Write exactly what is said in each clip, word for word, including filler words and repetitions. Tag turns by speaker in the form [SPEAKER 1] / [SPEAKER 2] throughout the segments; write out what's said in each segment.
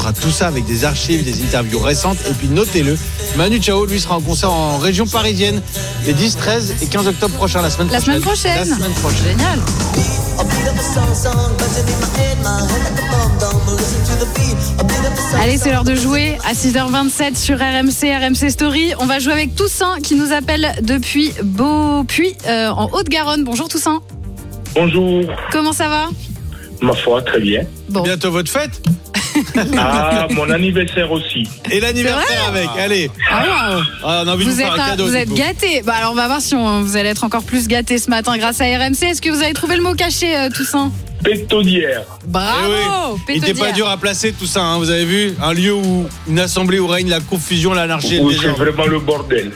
[SPEAKER 1] fera tout ça avec des archives, des interviews récentes. Et puis notez-le, Manu Chao, lui, sera en concert en région parisienne les dix, treize et quinze octobre prochains, la semaine
[SPEAKER 2] La
[SPEAKER 1] prochaine.
[SPEAKER 2] semaine prochaine.
[SPEAKER 1] La semaine prochaine.
[SPEAKER 2] Génial. Allez, c'est l'heure de jouer à six heures vingt-sept sur R M C, R M C Story. On va jouer avec Toussaint qui nous appelle depuis Beaupuy, euh, en Haute-Garonne. Bonjour Toussaint.
[SPEAKER 3] Bonjour.
[SPEAKER 2] Comment ça va ?
[SPEAKER 3] Ma foi, très bien.
[SPEAKER 2] Bon.
[SPEAKER 1] Bientôt votre fête.
[SPEAKER 3] Ah, mon anniversaire aussi.
[SPEAKER 1] Et l'anniversaire avec, allez.
[SPEAKER 2] Ah, wow.
[SPEAKER 1] Ah, on a envie de
[SPEAKER 2] Vous
[SPEAKER 1] vous faire
[SPEAKER 2] êtes,
[SPEAKER 1] un cadeau.
[SPEAKER 2] vous êtes gâtés. Bah alors on va voir si on, vous allez être encore plus gâtés ce matin grâce à R M C. Est-ce que vous avez trouvé le mot caché, euh, Toussaint ?
[SPEAKER 3] Pétaudière.
[SPEAKER 2] Bravo.
[SPEAKER 1] Eh oui. Il n'était pas
[SPEAKER 2] Pétaudière.
[SPEAKER 1] dur à placer tout ça, hein, vous avez vu, un lieu où une assemblée où règne la confusion, l'anarchie et le
[SPEAKER 3] Oui, c'est
[SPEAKER 1] désordre.
[SPEAKER 3] vraiment le bordel.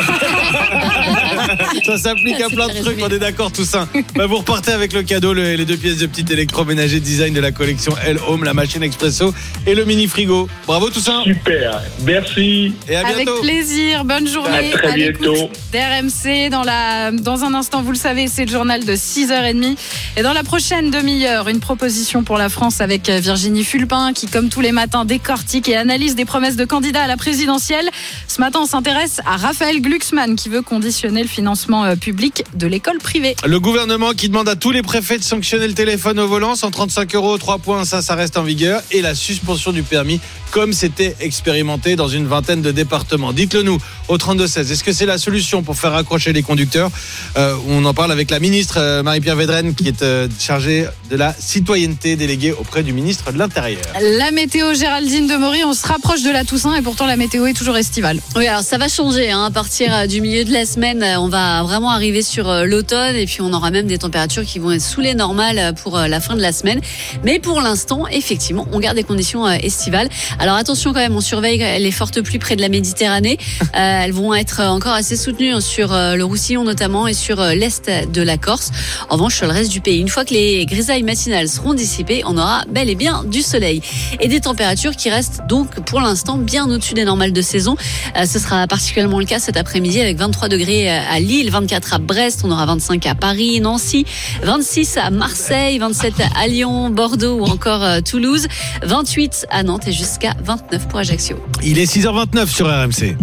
[SPEAKER 1] Ça s'applique à
[SPEAKER 2] C'est
[SPEAKER 1] plein de
[SPEAKER 2] très
[SPEAKER 1] trucs,
[SPEAKER 2] résumé.
[SPEAKER 1] on est d'accord tout ça. Bah, vous repartez avec le cadeau, le- les deux pièces de petit électroménager design de la collection L Home, la machine expresso et le mini frigo. Bravo tout ça.
[SPEAKER 3] Super. Merci.
[SPEAKER 1] Et à
[SPEAKER 2] Avec
[SPEAKER 1] bientôt.
[SPEAKER 2] plaisir, bonne journée.
[SPEAKER 3] À très
[SPEAKER 2] l'écoute
[SPEAKER 3] bientôt.
[SPEAKER 2] d'R M C. Dans, la, dans un instant, vous le savez, c'est le journal de six heures trente. Et dans la prochaine demi-heure, une proposition pour la France avec Virginie Fulpin qui, comme tous les matins, décortique et analyse des promesses de candidats à la présidentielle. Ce matin, on s'intéresse à Raphaël Glucksmann qui veut conditionner le financement euh, public de l'école privée.
[SPEAKER 1] Le gouvernement qui demande à tous les préfets de sanctionner le téléphone au volant, cent trente-cinq euros, trois points, ça, ça reste en vigueur. Et la suspension du permis, comme c'était expérimenté dans une vingtaine de départements. Dites-le nous au trente-deux seize. Est-ce que c'est la solution pour faire raccrocher les conducteurs ? euh, On en parle avec la ministre euh, Marie-Pierre Védrenne qui est euh, chargée de la citoyenneté, déléguée auprès du ministre de l'Intérieur.
[SPEAKER 2] La météo, Géraldine Demory, on se rapproche de la Toussaint et pourtant la météo est toujours estivale.
[SPEAKER 4] Oui, alors ça va changer, hein. À partir euh, du milieu de la semaine, euh, on va vraiment arriver sur euh, l'automne et puis on aura même des températures qui vont être sous les normales euh, pour euh, la fin de la semaine. Mais pour l'instant, effectivement, on garde des conditions euh, estivales. Alors attention quand même, on surveille les fortes pluies près de la Méditerranée. Euh, elles vont être encore assez soutenues sur euh, le Roussillon notamment et sur euh, l'est de la Corse. En revanche, sur le reste du pays, une fois que les grisailles matinales seront dissipées, on aura bel et bien du soleil. Et des températures qui restent donc pour l'instant bien au-dessus des normales de saison. Euh, ce sera particulièrement le cas cet après-midi avec vingt-trois degrés à Lille, vingt-quatre à Brest, on aura vingt-cinq à Paris, Nancy, vingt-six à Marseille, vingt-sept à Lyon, Bordeaux ou encore euh, Toulouse, vingt-huit à Nantes et jusqu'à vingt-neuf pour Ajaccio.
[SPEAKER 1] Il est six heures vingt-neuf sur R M C.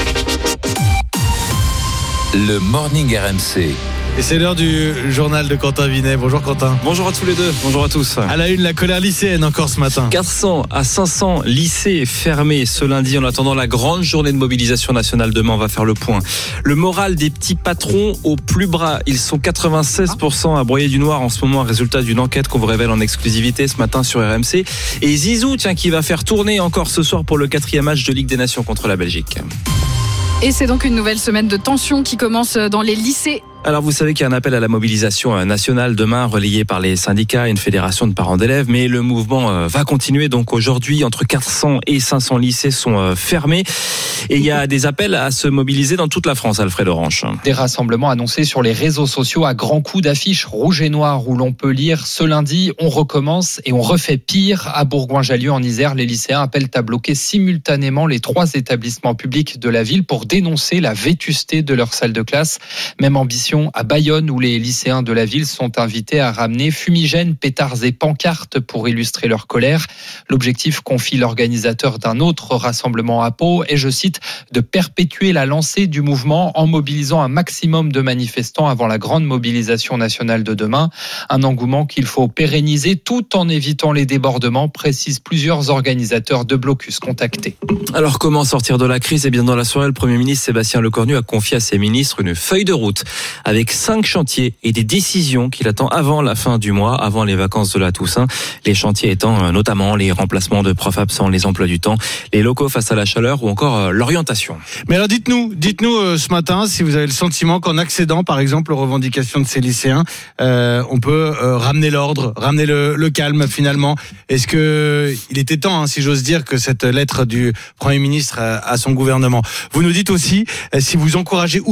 [SPEAKER 5] Le Morning R M C.
[SPEAKER 1] Et c'est l'heure du journal de Quentin Vinet. Bonjour Quentin.
[SPEAKER 6] Bonjour à tous les deux, bonjour à tous.
[SPEAKER 1] À la une, la colère lycéenne encore ce matin.
[SPEAKER 6] quatre cents à cinq cents lycées fermés ce lundi en attendant la grande journée de mobilisation nationale. Demain, on va faire le point. Le moral des petits patrons au plus bas. Ils sont quatre-vingt-seize pour cent à broyer du noir en ce moment, résultat d'une enquête qu'on vous révèle en exclusivité ce matin sur R M C. Et Zizou, tiens, qui va faire tourner encore ce soir pour le quatrième match de Ligue des Nations contre la Belgique.
[SPEAKER 2] Et c'est donc une nouvelle semaine de tension qui commence dans les lycées.
[SPEAKER 6] Alors vous savez qu'il y a un appel à la mobilisation nationale demain relayé par les syndicats et une fédération de parents d'élèves, mais le mouvement va continuer. Donc aujourd'hui, entre quatre cents et cinq cents lycées sont fermés et il y a des appels à se mobiliser dans toute la France, Alfred Orange.
[SPEAKER 7] Des rassemblements annoncés sur les réseaux sociaux à grands coups d'affiches rouges et noires où l'on peut lire ce lundi, on recommence et on refait pire. À Bourgoin-Jallieu en Isère, les lycéens appellent à bloquer simultanément les trois établissements publics de la ville pour dénoncer la vétusté de leur salle de classe. Même ambition à Bayonne où les lycéens de la ville sont invités à ramener fumigènes, pétards et pancartes pour illustrer leur colère. L'objectif, confie l'organisateur d'un autre rassemblement à Pau, est, je cite, de perpétuer la lancée du mouvement en mobilisant un maximum de manifestants avant la grande mobilisation nationale de demain. Un engouement qu'il faut pérenniser tout en évitant les débordements, précisent plusieurs organisateurs de blocus contactés.
[SPEAKER 6] Alors comment sortir de la crise ? Eh bien dans la soirée, le Premier ministre Sébastien Lecornu a confié à ses ministres une feuille de route avec cinq chantiers et des décisions qu'il attend avant la fin du mois, avant les vacances de la Toussaint. Les chantiers étant notamment les remplacements de profs absents, les emplois du temps, les locaux face à la chaleur ou encore l'orientation.
[SPEAKER 1] Mais alors dites-nous, dites-nous euh, ce matin si vous avez le sentiment qu'en accédant par exemple aux revendications de ces lycéens, euh, on peut euh, ramener l'ordre, ramener le, le calme finalement. Est-ce que il était temps, hein, si j'ose dire, que cette lettre du Premier ministre à, à son gouvernement. Vous nous dites aussi euh, si vous encouragez ou non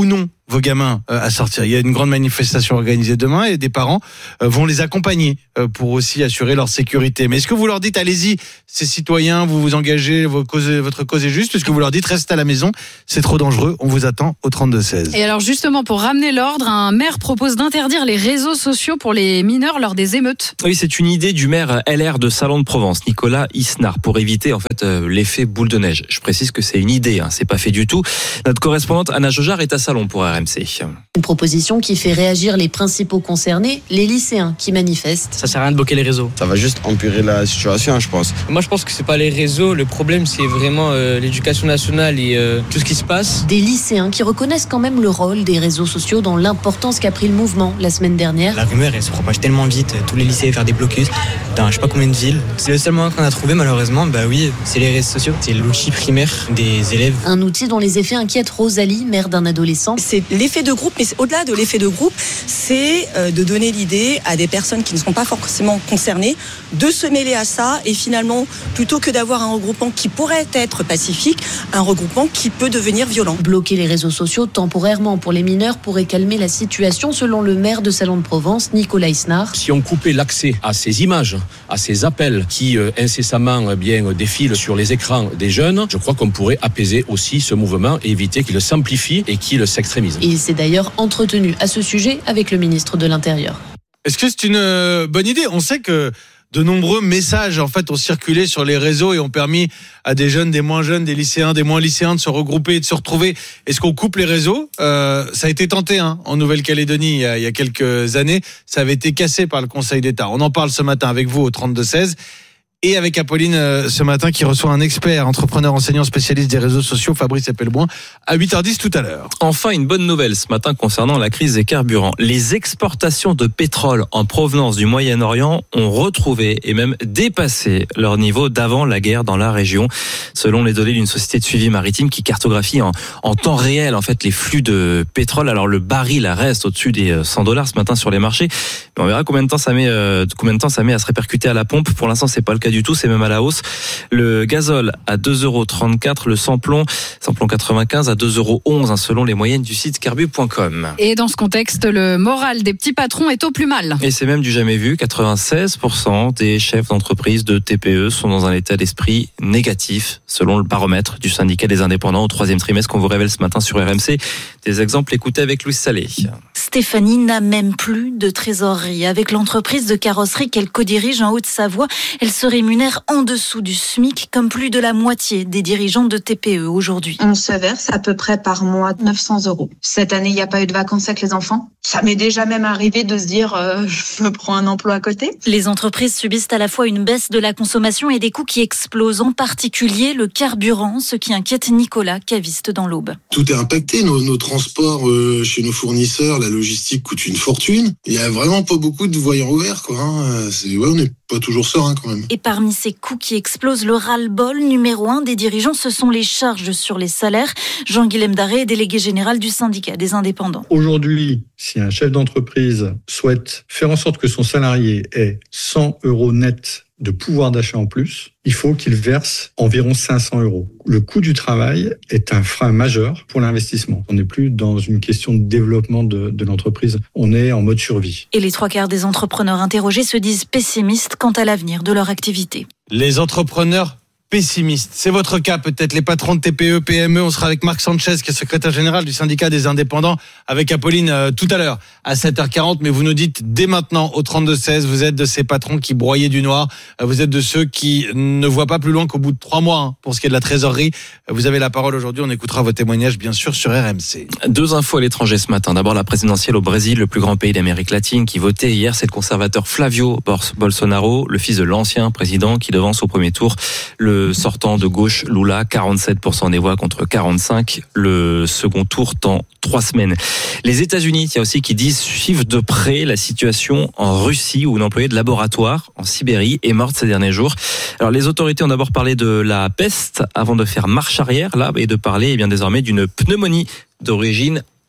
[SPEAKER 1] vos gamins euh, à sortir. Il y a une grande manifestation organisée demain et des parents euh, vont les accompagner euh, pour aussi assurer leur sécurité. Mais est-ce que vous leur dites, allez-y, ces citoyens, vous vous engagez, vos causes, votre cause est juste, est-ce que vous leur dites, restez à la maison, c'est trop dangereux, on vous attend au trente-deux seize.
[SPEAKER 2] Et alors justement, pour ramener l'ordre, un maire propose d'interdire les réseaux sociaux pour les mineurs lors des émeutes.
[SPEAKER 6] Oui, c'est une idée du maire L R de Salon de Provence, Nicolas Isnard, pour éviter en fait euh, l'effet boule de neige. Je précise que c'est une idée, hein, c'est pas fait du tout. Notre correspondante Anna Jojard est à Salon pour R M C.
[SPEAKER 8] Une proposition qui fait réagir les principaux concernés, les lycéens qui manifestent.
[SPEAKER 9] Ça sert à rien de bloquer les réseaux.
[SPEAKER 10] Ça va juste empirer la situation, je pense.
[SPEAKER 9] Moi, je pense que c'est pas les réseaux. Le problème, c'est vraiment euh, l'éducation nationale et euh, tout ce qui se passe.
[SPEAKER 8] Des lycéens qui reconnaissent quand même le rôle des réseaux sociaux dans l'importance qu'a pris le mouvement la semaine dernière.
[SPEAKER 11] La rumeur, elle se propage tellement vite. Tous les lycées faire des blocus dans je sais pas combien de villes. C'est le seul moyen qu'on a trouvé, malheureusement. Bah oui, c'est les réseaux sociaux. C'est l'outil primaire des élèves.
[SPEAKER 8] Un outil dont les effets inquiètent Rosalie, mère d'un adolescent.
[SPEAKER 12] C'est l'effet de groupe, mais au-delà de l'effet de groupe, c'est de donner l'idée à des personnes qui ne sont pas forcément concernées de se mêler à ça et finalement, plutôt que d'avoir un regroupement qui pourrait être pacifique, un regroupement qui peut devenir violent.
[SPEAKER 8] Bloquer les réseaux sociaux temporairement pour les mineurs pourrait calmer la situation selon le maire de Salon de Provence, Nicolas Isnard.
[SPEAKER 13] Si on coupait l'accès à ces images, à ces appels qui euh, incessamment eh bien défilent sur les écrans des jeunes, je crois qu'on pourrait apaiser aussi ce mouvement et éviter qu'il s'amplifie et qu'il s'extrémise.
[SPEAKER 8] Et il s'est d'ailleurs entretenu à ce sujet avec le ministre de l'Intérieur.
[SPEAKER 1] Est-ce que c'est une euh, bonne idée ? On sait que de nombreux messages en fait ont circulé sur les réseaux et ont permis à des jeunes, des moins jeunes, des lycéens, des moins lycéens de se regrouper et de se retrouver. Est-ce qu'on coupe les réseaux ? euh, Ça a été tenté hein, en Nouvelle-Calédonie il y, a, il y a quelques années. Ça avait été cassé par le Conseil d'État. On en parle ce matin avec vous au trente-deux seize. Et avec Apolline euh, ce matin qui reçoit un expert, entrepreneur, enseignant, spécialiste des réseaux sociaux, Fabrice Appelboin, à huit heures dix tout à l'heure.
[SPEAKER 6] Enfin, une bonne nouvelle ce matin concernant la crise des carburants. Les exportations de pétrole en provenance du Moyen-Orient ont retrouvé et même dépassé leur niveau d'avant la guerre dans la région, selon les données d'une société de suivi maritime qui cartographie en, en temps réel en fait les flux de pétrole. Alors le baril reste au-dessus des cent dollars ce matin sur les marchés, mais on verra combien de temps ça met, euh, combien de temps ça met à se répercuter à la pompe. Pour l'instant, c'est pas le cas du tout, c'est même à la hausse. Le gazole à deux euros trente-quatre, le samplon, samplon quatre-vingt-quinze à deux euros onze, hein, selon les moyennes du site carbu point com.
[SPEAKER 2] Et dans ce contexte, le moral des petits patrons est au plus mal.
[SPEAKER 6] Et c'est même du jamais vu. quatre-vingt-seize pour cent des chefs d'entreprise de T P E sont dans un état d'esprit négatif, selon le baromètre du syndicat des indépendants au troisième trimestre qu'on vous révèle ce matin sur R M C. Des exemples écoutés avec Louis Salé.
[SPEAKER 14] Stéphanie n'a même plus de trésorerie. Avec l'entreprise de carrosserie qu'elle codirige en Haute-Savoie, elle se rémunère en dessous du SMIC, comme plus de la moitié des dirigeants de T P E aujourd'hui.
[SPEAKER 15] On se verse à peu près par mois neuf cents euros. Cette année, il n'y a pas eu de vacances avec les enfants. Ça m'est déjà même arrivé de se dire euh, je me prends un emploi à côté.
[SPEAKER 14] Les entreprises subissent à la fois une baisse de la consommation et des coûts qui explosent, en particulier le carburant, ce qui inquiète Nicolas, caviste dans l'Aube.
[SPEAKER 16] Tout est impacté, nos, nos transports euh, chez nos fournisseurs, la logistique coûte une fortune. Il y a vraiment pas beaucoup de voyants ouverts, quoi. Hein. C'est, ouais, on n'est pas toujours serein quand même.
[SPEAKER 14] Et parmi ces coûts qui explosent, le ras-le-bol numéro un des dirigeants, ce sont les charges sur les salaires. Jean-Guilhem Daré est délégué général du syndicat des indépendants.
[SPEAKER 17] Aujourd'hui, si un chef d'entreprise souhaite faire en sorte que son salarié ait cent euros net de pouvoir d'achat en plus, il faut qu'il verse environ cinq cents euros. Le coût du travail est un frein majeur pour l'investissement. On n'est plus dans une question de développement de, de l'entreprise, on est en mode survie.
[SPEAKER 14] Et les trois quarts des entrepreneurs interrogés se disent pessimistes quant à l'avenir de leur activité.
[SPEAKER 1] Les entrepreneurs pessimistes, c'est votre cas peut-être, les patrons de T P E, P M E. On sera avec Marc Sanchez qui est secrétaire général du syndicat des indépendants, avec Apolline euh, tout à l'heure à sept heures quarante, mais vous nous dites dès maintenant au trente-deux seize, vous êtes de ces patrons qui broyaient du noir, euh, vous êtes de ceux qui ne voient pas plus loin qu'au bout de trois mois hein, pour ce qui est de la trésorerie. Euh, vous avez la parole aujourd'hui, on écoutera vos témoignages bien sûr sur R M C.
[SPEAKER 6] Deux infos à l'étranger ce matin. D'abord la présidentielle au Brésil, le plus grand pays d'Amérique latine, qui votait hier, c'est le conservateur Flavio Bolsonaro, le fils de l'ancien président qui devance au premier tour le sortant de gauche Lula, quarante-sept pour cent des voix contre quarante-cinq. Le second tour tend trois semaines. Les États-Unis, il y a aussi qui disent suivre de près la situation en Russie où une employée de laboratoire en Sibérie est morte ces derniers jours. Alors les autorités ont d'abord parlé de la peste avant de faire marche arrière là et de parler eh bien désormais d'une pneumonie d'origine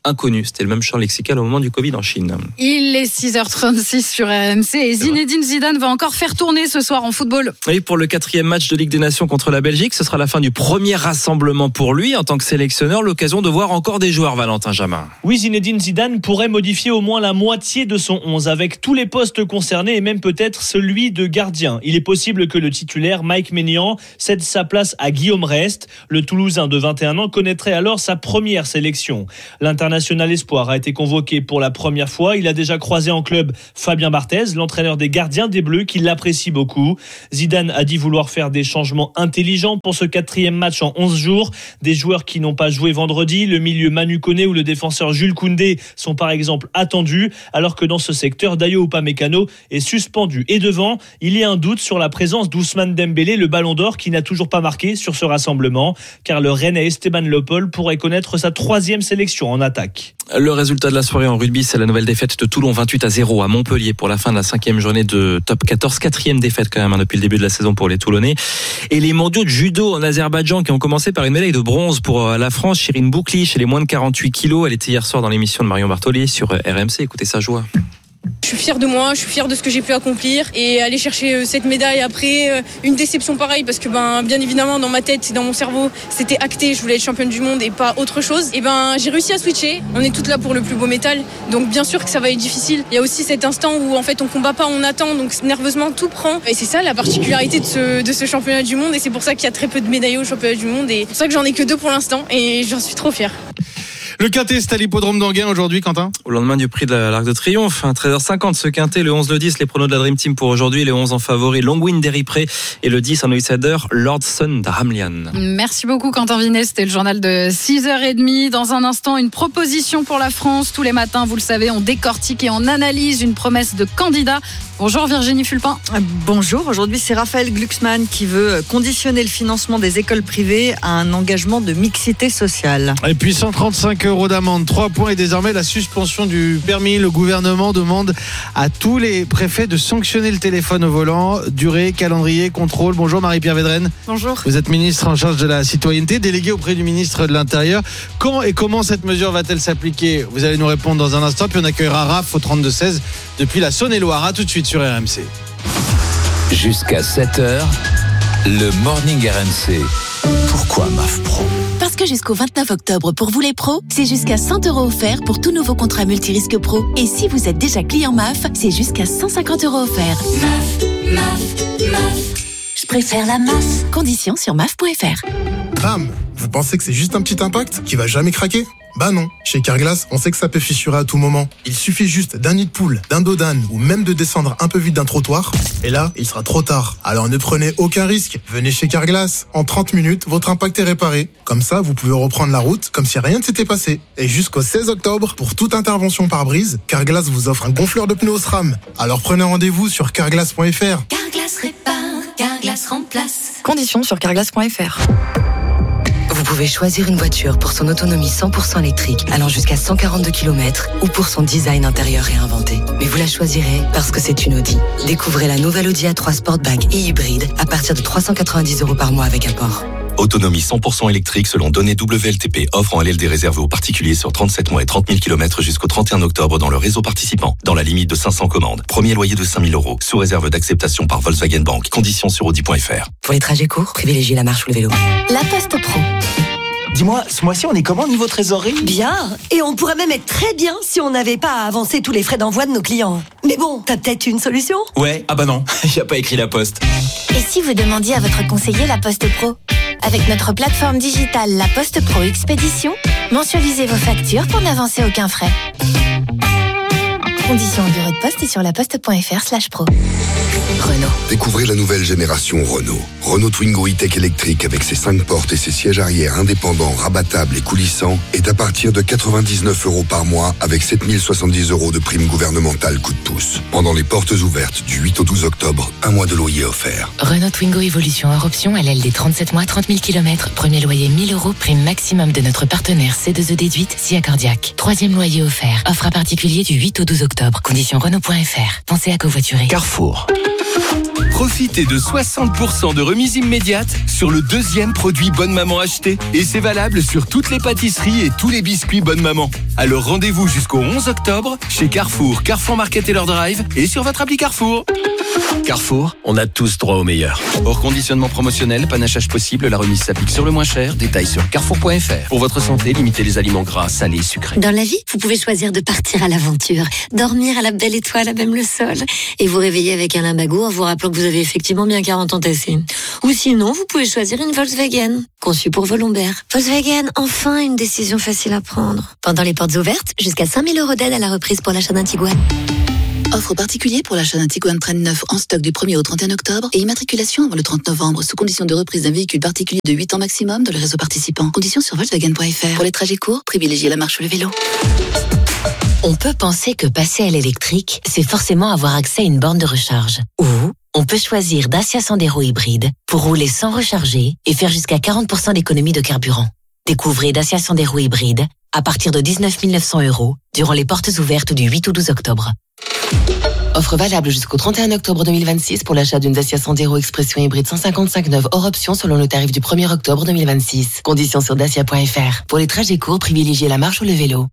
[SPEAKER 6] inconnu. C'était le même champ lexical au moment du Covid en Chine.
[SPEAKER 2] Il est six heures trente-six sur R M C et Zinedine Zidane va encore faire tourner ce soir en football.
[SPEAKER 6] Et pour le quatrième match de Ligue des Nations contre la Belgique, ce sera la fin du premier rassemblement pour lui en tant que sélectionneur, l'occasion de voir encore des joueurs, Valentin Jamin.
[SPEAKER 18] Oui, Zinedine Zidane pourrait modifier au moins la moitié de son onze avec tous les postes concernés et même peut-être celui de gardien. Il est possible que le titulaire Mike Maignan cède sa place à Guillaume Rest. Le Toulousain de vingt et un ans connaîtrait alors sa première sélection. L'international espoir a été convoqué pour la première fois. Il a déjà croisé en club Fabien Barthez, l'entraîneur des gardiens des Bleus, qui l'apprécie beaucoup. Zidane a dit vouloir faire des changements intelligents pour ce quatrième match en onze jours. Des joueurs qui n'ont pas joué vendredi, le milieu Manu Koné ou le défenseur Jules Koundé sont par exemple attendus, alors que dans ce secteur, Dayo Upamecano est suspendu. Et devant, il y a un doute sur la présence d'Ousmane Dembélé, le ballon d'or, qui n'a toujours pas marqué sur ce rassemblement, car le Rennais Esteban Leupol pourrait connaître sa troisième sélection en attaque.
[SPEAKER 6] Le résultat de la soirée en rugby, c'est la nouvelle défaite de Toulon, vingt-huit à zéro à Montpellier pour la fin de la cinquième journée de top quatorze. Quatrième défaite quand même hein, depuis le début de la saison pour les Toulonnais. Et les mondiaux de judo en Azerbaïdjan qui ont commencé par une médaille de bronze pour la France. Chirine Boukli chez les moins de quarante-huit kilos. Elle était hier soir dans l'émission de Marion Bartoli sur R M C. Écoutez sa joie.
[SPEAKER 19] Je suis fière de moi, je suis fière de ce que j'ai pu accomplir et aller chercher cette médaille après une déception pareille parce que ben bien évidemment dans ma tête et dans mon cerveau c'était acté, je voulais être championne du monde et pas autre chose. Et ben j'ai réussi à switcher. On est toutes là pour le plus beau métal, donc bien sûr que ça va être difficile. Il y a aussi cet instant où en fait on combat pas, on attend, donc nerveusement tout prend. Et c'est ça la particularité de ce de ce championnat du monde et c'est pour ça qu'il y a très peu de médailles au championnat du monde et c'est pour ça que j'en ai que deux pour l'instant et j'en suis trop fière.
[SPEAKER 1] Le quintet, c'est à l'hippodrome d'Anguin aujourd'hui, Quentin.
[SPEAKER 6] Au lendemain du prix de l'Arc de Triomphe, hein, treize heures cinquante, ce quintet, le onze, le dix, les pronos de la Dream Team pour aujourd'hui, les onze en favori, Longwin d'Eripré et le dix en outsider, Lord Sun d'Hamlian.
[SPEAKER 2] Merci beaucoup Quentin Vinet, c'était le journal de six heures trente. Dans un instant, une proposition pour la France. Tous les matins, vous le savez, on décortique et on analyse une promesse de candidat. Bonjour Virginie Fulpin.
[SPEAKER 20] Bonjour, aujourd'hui c'est Raphaël Glucksmann qui veut conditionner le financement des écoles privées à un engagement de mixité sociale.
[SPEAKER 1] Et puis cent trente-cinq euros d'amende, trois points et désormais la suspension du permis. Le gouvernement demande à tous les préfets de sanctionner le téléphone au volant. Durée, calendrier, contrôle. Bonjour Marie-Pierre Védrenne.
[SPEAKER 20] Bonjour.
[SPEAKER 1] Vous êtes ministre en charge de la citoyenneté, déléguée auprès du ministre de l'Intérieur. Quand et comment cette mesure va-t-elle s'appliquer ? Vous allez nous répondre dans un instant, puis on accueillera Raph au trente-deux seize depuis la Saône-et-Loire. À tout de suite sur R M C.
[SPEAKER 5] Jusqu'à sept heures, le Morning R M C. Pourquoi M A F Pro ?
[SPEAKER 21] Parce que jusqu'au vingt-neuf octobre, pour vous les pros, c'est jusqu'à cent euros offerts pour tout nouveau contrat multirisque pro. Et si vous êtes déjà client M A F, c'est jusqu'à cent cinquante euros offerts. M A F, M A F, M A F. Je préfère la M A F. Conditions sur M A F point F R.
[SPEAKER 22] Bam! Vous pensez que c'est juste un petit impact qui va jamais craquer? Bah non, chez Carglass, on sait que ça peut fissurer à tout moment. Il suffit juste d'un nid de poule, d'un dos d'âne ou même de descendre un peu vite d'un trottoir. Et là, il sera trop tard. Alors ne prenez aucun risque. Venez chez Carglass. En trente minutes, votre impact est réparé. Comme ça, vous pouvez reprendre la route comme si rien ne s'était passé. Et jusqu'au seize octobre, pour toute intervention par brise, Carglass vous offre un gonfleur de pneus SRAM. Alors prenez rendez-vous sur carglass point F R.
[SPEAKER 21] Carglass répare, Carglass remplace.
[SPEAKER 20] Conditions sur carglass point F R.
[SPEAKER 23] Vous pouvez choisir une voiture pour son autonomie cent pour cent électrique allant jusqu'à cent quarante-deux kilomètres ou pour son design intérieur réinventé. Mais vous la choisirez parce que c'est une Audi. Découvrez la nouvelle Audi A trois Sportback et hybride à partir de trois cent quatre-vingt-dix euros par mois avec apport.
[SPEAKER 24] Autonomie cent pour cent électrique selon données W L T P. Offre en L L D réservé aux particuliers sur trente-sept mois et trente mille kilomètres jusqu'au trente et un octobre dans le réseau participant. Dans la limite de cinq cents commandes. Premier loyer de cinq mille euros. Sous réserve d'acceptation par Volkswagen Bank. Conditions sur audi point F R.
[SPEAKER 23] Pour les trajets courts, privilégiez la marche ou le vélo.
[SPEAKER 21] La Poste Pro.
[SPEAKER 25] Dis-moi, ce mois-ci, on est comment niveau trésorerie ?
[SPEAKER 26] Bien. Et on pourrait même être très bien si on n'avait pas à avancer tous les frais d'envoi de nos clients. Mais bon, t'as peut-être une solution ?
[SPEAKER 25] Ouais, ah bah non, il n'y a pas écrit La Poste.
[SPEAKER 21] Et si vous demandiez à votre conseiller La Poste Pro ? Avec notre plateforme digitale La Poste Pro Expédition, mensualisez vos factures pour n'avancer aucun frais. Conditions au bureau de poste et sur laposte.fr slash pro.
[SPEAKER 27] Renault. Découvrez la nouvelle génération Renault. Renault Twingo E-Tech électrique avec ses cinq portes et ses sièges arrière indépendants, rabattables et coulissants est à partir de quatre-vingt-dix-neuf euros par mois avec sept mille soixante-dix euros de prime gouvernementale coup de pouce. Pendant les portes ouvertes du huit au douze octobre, un mois de loyer offert.
[SPEAKER 23] Renault Twingo Evolution hors option, L L D trente-sept mois, trente mille kilomètres. Premier loyer mille euros, prime maximum de notre partenaire C deux E déduite, S I A Cardiaque. Troisième loyer offert. Offre à particulier du huit au douze octobre. Conditions Renault point F R. Pensez à covoiturer.
[SPEAKER 25] Carrefour.
[SPEAKER 3] Profitez de soixante pour cent de remise immédiate sur le deuxième produit Bonne Maman acheté. Et c'est valable sur toutes les pâtisseries et tous les biscuits Bonne Maman. Alors rendez-vous jusqu'au onze octobre chez Carrefour, Carrefour Market et leur Drive et sur votre appli Carrefour.
[SPEAKER 4] Carrefour, on a tous droit au meilleur. Hors conditionnement promotionnel, panachage possible, la remise s'applique sur le moins cher. Détails sur carrefour point f r. Pour votre santé, limitez les aliments gras, salés, sucrés.
[SPEAKER 7] Dans la vie, vous pouvez choisir de partir à l'aventure, dormir à la belle étoile à même le sol, et vous réveiller avec un limbago en vous rappelant que vous avez effectivement bien quarante ans tassés. Ou sinon, vous pouvez choisir une Volkswagen, conçue pour vos lombaires. Volkswagen, enfin une décision facile à prendre. Pendant les portes ouvertes, jusqu'à cinq mille euros d'aide à la reprise pour l'achat d'un Tiguan.
[SPEAKER 21] Offre particulier pour l'achat d'un Tiguan Train neuf en stock du premier au trente et un octobre et immatriculation avant le trente novembre sous condition de reprise d'un véhicule particulier de huit ans maximum dans le réseau participant. Conditions sur Volkswagen point f r. Pour les trajets courts, privilégiez la marche ou le vélo.
[SPEAKER 9] On peut penser que passer à l'électrique, c'est forcément avoir accès à une borne de recharge. Ou on peut choisir Dacia Sandero hybride pour rouler sans recharger et faire jusqu'à quarante pour cent d'économie de carburant. Découvrez Dacia Sandero hybride à partir de dix-neuf mille neuf cents euros durant les portes ouvertes du huit au douze octobre. Offre valable jusqu'au trente et un octobre deux mille vingt-six pour l'achat d'une Dacia Sandero Expression hybride cent cinquante-cinq neuve hors option selon le tarif du premier octobre deux mille vingt-six. Conditions sur dacia point f r. Pour les trajets courts, privilégiez la marche ou le vélo.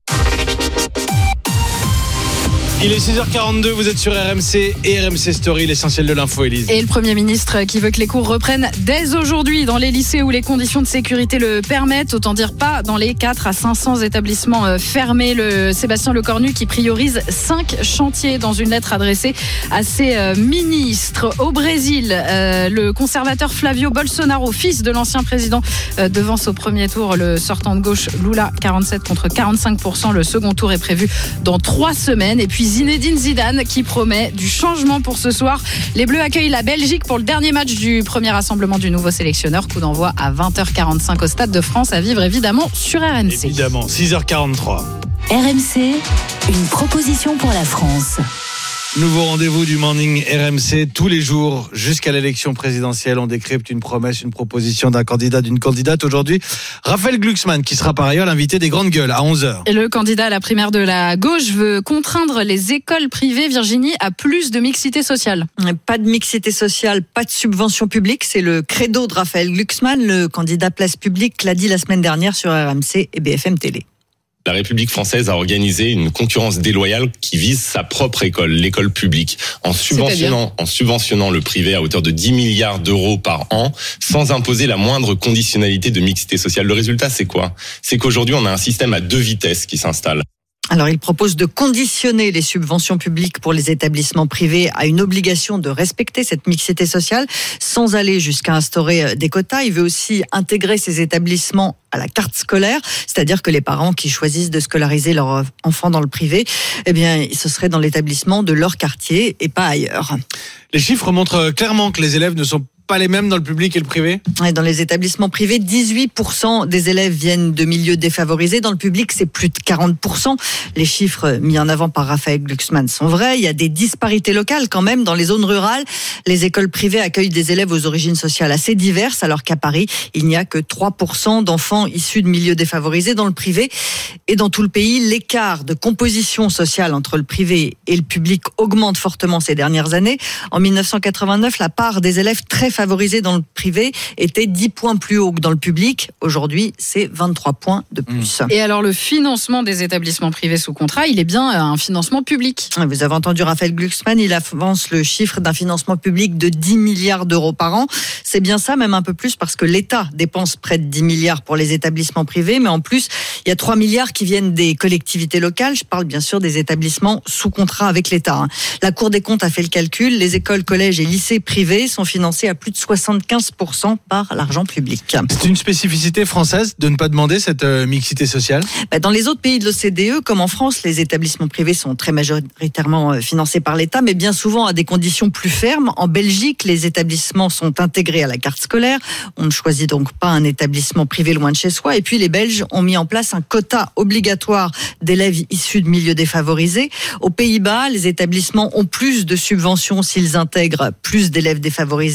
[SPEAKER 1] Il est six heures quarante-deux, vous êtes sur R M C et R M C Story, l'essentiel de l'info, Élise.
[SPEAKER 2] Et le Premier ministre qui veut que les cours reprennent dès aujourd'hui dans les lycées où les conditions de sécurité le permettent, autant dire pas dans les quatre à cinq cents établissements fermés. Le Sébastien Lecornu qui priorise cinq chantiers dans une lettre adressée à ses ministres. Au Brésil, euh, le conservateur Flavio Bolsonaro, fils de l'ancien président, euh, devance au premier tour le sortant de gauche Lula, quarante-sept contre quarante-cinq pour cent. Le second tour est prévu dans trois semaines. Et puis Zinedine Zidane qui promet du changement pour ce soir. Les Bleus accueillent la Belgique pour le dernier match du premier rassemblement du nouveau sélectionneur. Coup d'envoi à vingt heures quarante-cinq au Stade de France, à vivre évidemment sur R M C.
[SPEAKER 1] Évidemment, six heures quarante-trois.
[SPEAKER 21] R M C, une proposition pour la France.
[SPEAKER 1] Nouveau rendez-vous du Morning R M C tous les jours jusqu'à l'élection présidentielle. On décrypte une promesse, une proposition d'un candidat, d'une candidate. Aujourd'hui, Raphaël Glucksmann qui sera par ailleurs l'invité des Grandes Gueules à onze heures.
[SPEAKER 2] Et le candidat à la primaire de la gauche veut contraindre les écoles privées, Virginie, à plus de mixité sociale.
[SPEAKER 20] Pas de mixité sociale, pas de subvention publique. C'est le credo de Raphaël Glucksmann. Le candidat Place Publique l'a dit la semaine dernière sur R M C et B F M Télé.
[SPEAKER 10] La République française a organisé une concurrence déloyale qui vise sa propre école, l'école publique, en subventionnant, en subventionnant le privé à hauteur de dix milliards d'euros par an, sans imposer la moindre conditionnalité de mixité sociale. Le résultat, c'est quoi ? C'est qu'aujourd'hui, on a un système à deux vitesses qui s'installe.
[SPEAKER 20] Alors, il propose de conditionner les subventions publiques pour les établissements privés à une obligation de respecter cette mixité sociale, sans aller jusqu'à instaurer des quotas. Il veut aussi intégrer ces établissements à la carte scolaire, c'est-à-dire que les parents qui choisissent de scolariser leur enfant dans le privé, eh bien, ce serait dans l'établissement de leur quartier et pas ailleurs.
[SPEAKER 1] Les chiffres montrent clairement que les élèves ne sont pas les mêmes dans le public et le privé ?
[SPEAKER 20] Dans les établissements privés, dix-huit pour cent des élèves viennent de milieux défavorisés. Dans le public, c'est plus de quarante pour cent. Les chiffres mis en avant par Raphaël Glucksmann sont vrais. Il y a des disparités locales quand même. Dans les zones rurales, les écoles privées accueillent des élèves aux origines sociales assez diverses, alors qu'à Paris, il n'y a que trois pour cent d'enfants issus de milieux défavorisés dans le privé. Et dans tout le pays, l'écart de composition sociale entre le privé et le public augmente fortement ces dernières années. En mille neuf cent quatre-vingt-neuf, la part des élèves très favorisés dans le privé était dix points plus haut que dans le public. Aujourd'hui, c'est vingt-trois points de plus.
[SPEAKER 2] Et alors, le financement des établissements privés sous contrat, il est bien un financement public.
[SPEAKER 20] Vous avez entendu Raphaël Glucksmann, il avance le chiffre d'un financement public de dix milliards d'euros par an. C'est bien ça, même un peu plus, parce que l'État dépense près de dix milliards pour les établissements privés, mais en plus, il y a trois milliards qui viennent des collectivités locales. Je parle bien sûr des établissements sous contrat avec l'État. La Cour des comptes a fait le calcul. Les écoles, collèges et lycées privés sont financés à plus de soixante-quinze pour cent par l'argent public.
[SPEAKER 1] C'est une spécificité française de ne pas demander cette euh, mixité sociale ?
[SPEAKER 20] Dans les autres pays de l'O C D E, comme en France, les établissements privés sont très majoritairement financés par l'État, mais bien souvent à des conditions plus fermes. En Belgique, les établissements sont intégrés à la carte scolaire. On ne choisit donc pas un établissement privé loin de chez soi. Et puis les Belges ont mis en place un quota obligatoire d'élèves issus de milieux défavorisés. Aux Pays-Bas, les établissements ont plus de subventions s'ils intègrent plus d'élèves défavorisés.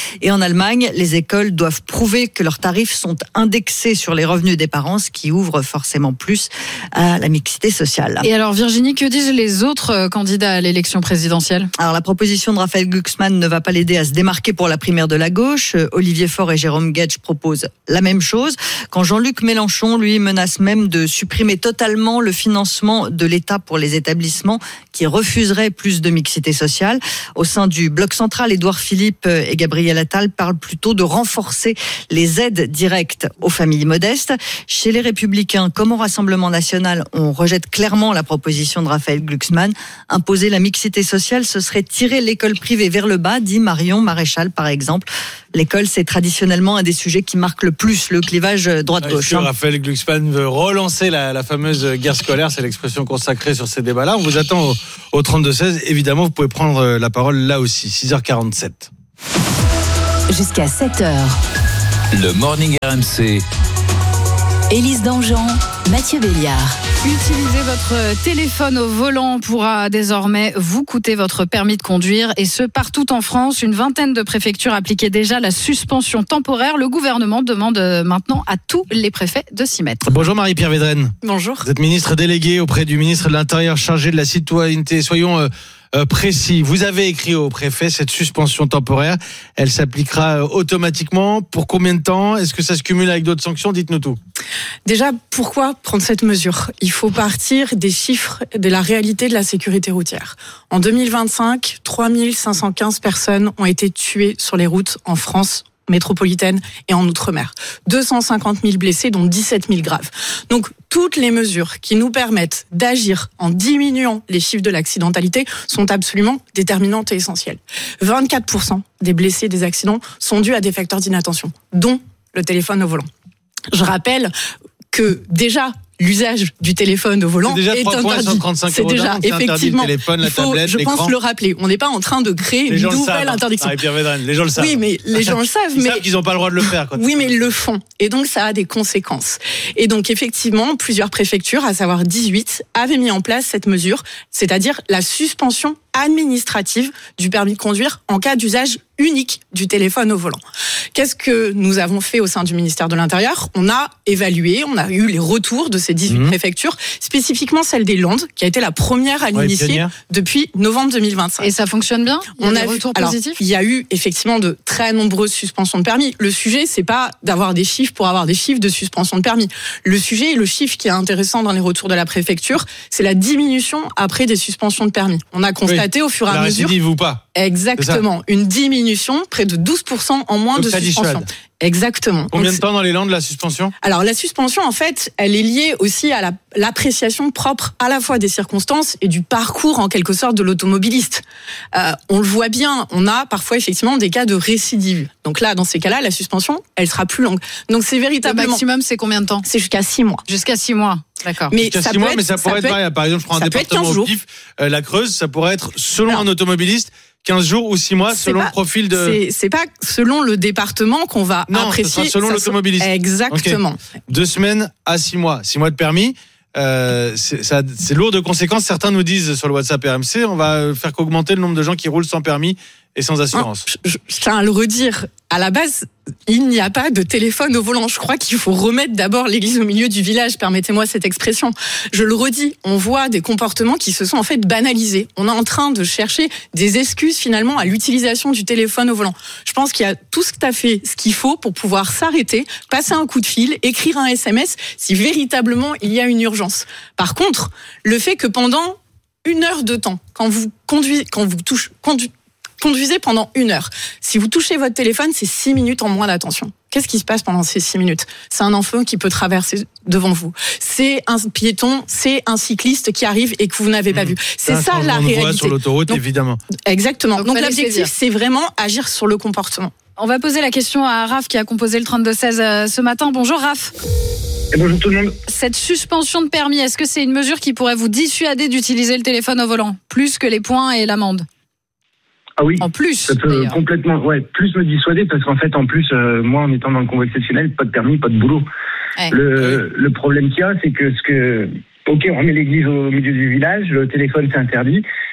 [SPEAKER 20] Et en Allemagne, les écoles doivent prouver que leurs tarifs sont indexés sur les revenus des parents, ce qui ouvre forcément plus à la mixité sociale.
[SPEAKER 2] Et alors Virginie, que disent les autres candidats à l'élection présidentielle ?
[SPEAKER 20] Alors la proposition de Raphaël Glucksmann ne va pas l'aider à se démarquer pour la primaire de la gauche. Olivier Faure et Jérôme Guedj proposent la même chose. Quand Jean-Luc Mélenchon, lui, menace même de supprimer totalement le financement de l'État pour les établissements qui refuseraient plus de mixité sociale. Au sein du bloc central, Édouard Philippe et Gabriel Attal parlent plutôt de renforcer les aides directes aux familles modestes. Chez les Républicains, comme au Rassemblement national, on rejette clairement la proposition de Raphaël Glucksmann. Imposer la mixité sociale, ce serait tirer l'école privée vers le bas, dit Marion Maréchal par exemple. L'école, c'est traditionnellement un des sujets qui marque le plus le clivage droite-gauche.
[SPEAKER 1] Est-ce que Raphaël Glucksmann veut relancer la, la fameuse guerre scolaire ? C'est l'expression consacrée sur ces débats-là. On vous attend au, au trente-deux seize. Évidemment, vous pouvez prendre la parole là aussi. six heures quarante-sept.
[SPEAKER 21] Jusqu'à sept heures.
[SPEAKER 5] Le Morning R M C.
[SPEAKER 21] Élise Dangean, Mathieu Béliard.
[SPEAKER 2] Utiliser votre téléphone au volant pourra désormais vous coûter votre permis de conduire, et ce partout en France. Une vingtaine de préfectures appliquaient déjà la suspension temporaire. Le gouvernement demande maintenant à tous les préfets de s'y mettre.
[SPEAKER 1] Bonjour Marie-Pierre Védrenne.
[SPEAKER 2] Bonjour.
[SPEAKER 1] Vous êtes ministre déléguée auprès du ministre de l'Intérieur chargé de la citoyenneté. Soyons euh, euh, précis. Vous avez écrit au préfet cette suspension temporaire. Elle s'appliquera euh, automatiquement. Pour combien de temps ? Est-ce que ça se cumule avec d'autres sanctions ? Dites-nous tout.
[SPEAKER 8] Déjà, pourquoi prendre cette mesure ? Il faut partir des chiffres de la réalité de la sécurité routière. En deux mille vingt-cinq, trois mille cinq cent quinze personnes ont été tuées sur les routes en France métropolitaine et en Outre-mer. deux cent cinquante mille blessés, dont dix-sept mille graves. Donc, toutes les mesures qui nous permettent d'agir en diminuant les chiffres de l'accidentalité sont absolument déterminantes et essentielles. vingt-quatre pour cent des blessés des accidents sont dus à des facteurs d'inattention, dont le téléphone au volant. Je rappelle que déjà, l'usage du téléphone au volant
[SPEAKER 1] c'est déjà
[SPEAKER 8] est interdit.
[SPEAKER 1] C'est déjà
[SPEAKER 8] effectivement.
[SPEAKER 1] Le téléphone, la
[SPEAKER 8] il faut,
[SPEAKER 1] tablette,
[SPEAKER 8] je
[SPEAKER 1] l'écran.
[SPEAKER 8] pense le rappeler. On n'est pas en train de créer
[SPEAKER 1] les
[SPEAKER 8] une nouvelle
[SPEAKER 1] savent,
[SPEAKER 8] interdiction.
[SPEAKER 1] Marie-Pierre Védrenne, les gens le savent.
[SPEAKER 8] Oui, mais les gens le savent.
[SPEAKER 1] Ils
[SPEAKER 8] mais
[SPEAKER 1] savent qu'ils n'ont pas le droit de le faire. Quand
[SPEAKER 8] oui, mais ils le font. Et donc, ça a des conséquences. Et donc, effectivement, plusieurs préfectures, à savoir dix-huit, avaient mis en place cette mesure, c'est-à-dire la suspension administrative du permis de conduire en cas d'usage unique du téléphone au volant. Qu'est-ce que nous avons fait au sein du ministère de l'Intérieur ? On a évalué, on a eu les retours de ces dix-huit mmh. préfectures, spécifiquement celle des Landes, qui a été la première à l'initier ouais, depuis novembre deux mille vingt-cinq.
[SPEAKER 2] Et ça fonctionne bien ? Il y a
[SPEAKER 8] on
[SPEAKER 2] des
[SPEAKER 8] a
[SPEAKER 2] retours
[SPEAKER 8] alors,
[SPEAKER 2] positifs ?
[SPEAKER 8] Il y a eu effectivement de très nombreuses suspensions de permis. Le sujet, c'est pas d'avoir des chiffres pour avoir des chiffres de suspension de permis. Le sujet, le chiffre qui est intéressant dans les retours de la préfecture, c'est la diminution après des suspensions de permis. On a constaté oui. au fur et à
[SPEAKER 1] la
[SPEAKER 8] mesure...
[SPEAKER 1] récidive ou pas ?
[SPEAKER 8] Exactement. Une diminution, près de douze pour cent en moins
[SPEAKER 1] Donc
[SPEAKER 8] de suspension. Exactement.
[SPEAKER 1] Combien
[SPEAKER 8] Donc,
[SPEAKER 1] de temps dans les Landes la suspension ?
[SPEAKER 8] Alors la suspension, en fait, elle est liée aussi à la, l'appréciation propre à la fois des circonstances et du parcours en quelque sorte de l'automobiliste. Euh, on le voit bien, on a parfois effectivement des cas de récidive. Donc là, dans ces cas-là, la suspension, elle sera plus longue. Donc c'est véritablement.
[SPEAKER 2] Le maximum, c'est combien de temps ?
[SPEAKER 8] C'est jusqu'à six mois.
[SPEAKER 2] Jusqu'à six mois. D'accord.
[SPEAKER 8] Mais
[SPEAKER 1] jusqu'à
[SPEAKER 8] ça
[SPEAKER 1] six mois,
[SPEAKER 8] être,
[SPEAKER 1] mais ça pourrait
[SPEAKER 8] ça
[SPEAKER 1] être pareil. Par exemple, je prends un département au pif, euh, la Creuse, ça pourrait être selon Alors, un automobiliste. quinze jours ou six mois selon
[SPEAKER 8] pas,
[SPEAKER 1] le profil de...
[SPEAKER 8] C'est, c'est pas selon le département qu'on va
[SPEAKER 1] non,
[SPEAKER 8] apprécier.
[SPEAKER 1] Non, selon
[SPEAKER 8] ça
[SPEAKER 1] l'automobiliste.
[SPEAKER 8] Exactement.
[SPEAKER 1] Okay. Deux semaines à six mois. Six mois de permis, euh, c'est, ça, c'est lourd de conséquences. Certains nous disent sur le WhatsApp R M C, on va faire qu'augmenter le nombre de gens qui roulent sans permis et sans assurance.
[SPEAKER 8] Non, je, je tiens à le redire. À la base, il n'y a pas de téléphone au volant. Je crois qu'il faut remettre d'abord l'église au milieu du village. Permettez-moi cette expression. Je le redis, on voit des comportements qui se sont en fait banalisés. On est en train de chercher des excuses finalement à l'utilisation du téléphone au volant. Je pense qu'il y a tout ce à fait ce qu'il faut pour pouvoir s'arrêter, passer un coup de fil, écrire un S M S si véritablement il y a une urgence. Par contre, le fait que pendant une heure de temps, quand vous conduisez, quand vous touchez, conduisez, Conduisez pendant une heure. Si vous touchez votre téléphone, c'est six minutes en moins d'attention. Qu'est-ce qui se passe pendant ces six minutes ? C'est un enfant qui peut traverser devant vous. C'est un piéton, c'est un cycliste qui arrive et que vous n'avez pas mmh. vu. C'est, c'est ça la réalité.
[SPEAKER 1] Voit sur l'autoroute, Donc, évidemment.
[SPEAKER 8] Exactement. Donc, Donc l'objectif,
[SPEAKER 2] saisir.
[SPEAKER 8] c'est vraiment agir sur le comportement.
[SPEAKER 2] On va poser la question à Raph qui a composé le trente-deux seize ce matin. Bonjour Raph.
[SPEAKER 11] Et bonjour tout le monde.
[SPEAKER 2] Cette suspension de permis, est-ce que c'est une mesure qui pourrait vous dissuader d'utiliser le téléphone au volant, plus que les points et l'amende ?
[SPEAKER 11] Ah oui,
[SPEAKER 2] en plus,
[SPEAKER 11] ça peut d'ailleurs. complètement, ouais, plus me dissuader parce qu'en fait, en plus, euh, moi, en étant dans le convoi exceptionnel, pas de permis, pas de boulot. Ouais. Le, ouais. le problème qu'il y a, c'est que ce que, ok, on met l'église au milieu du village, le téléphone c'est interdit,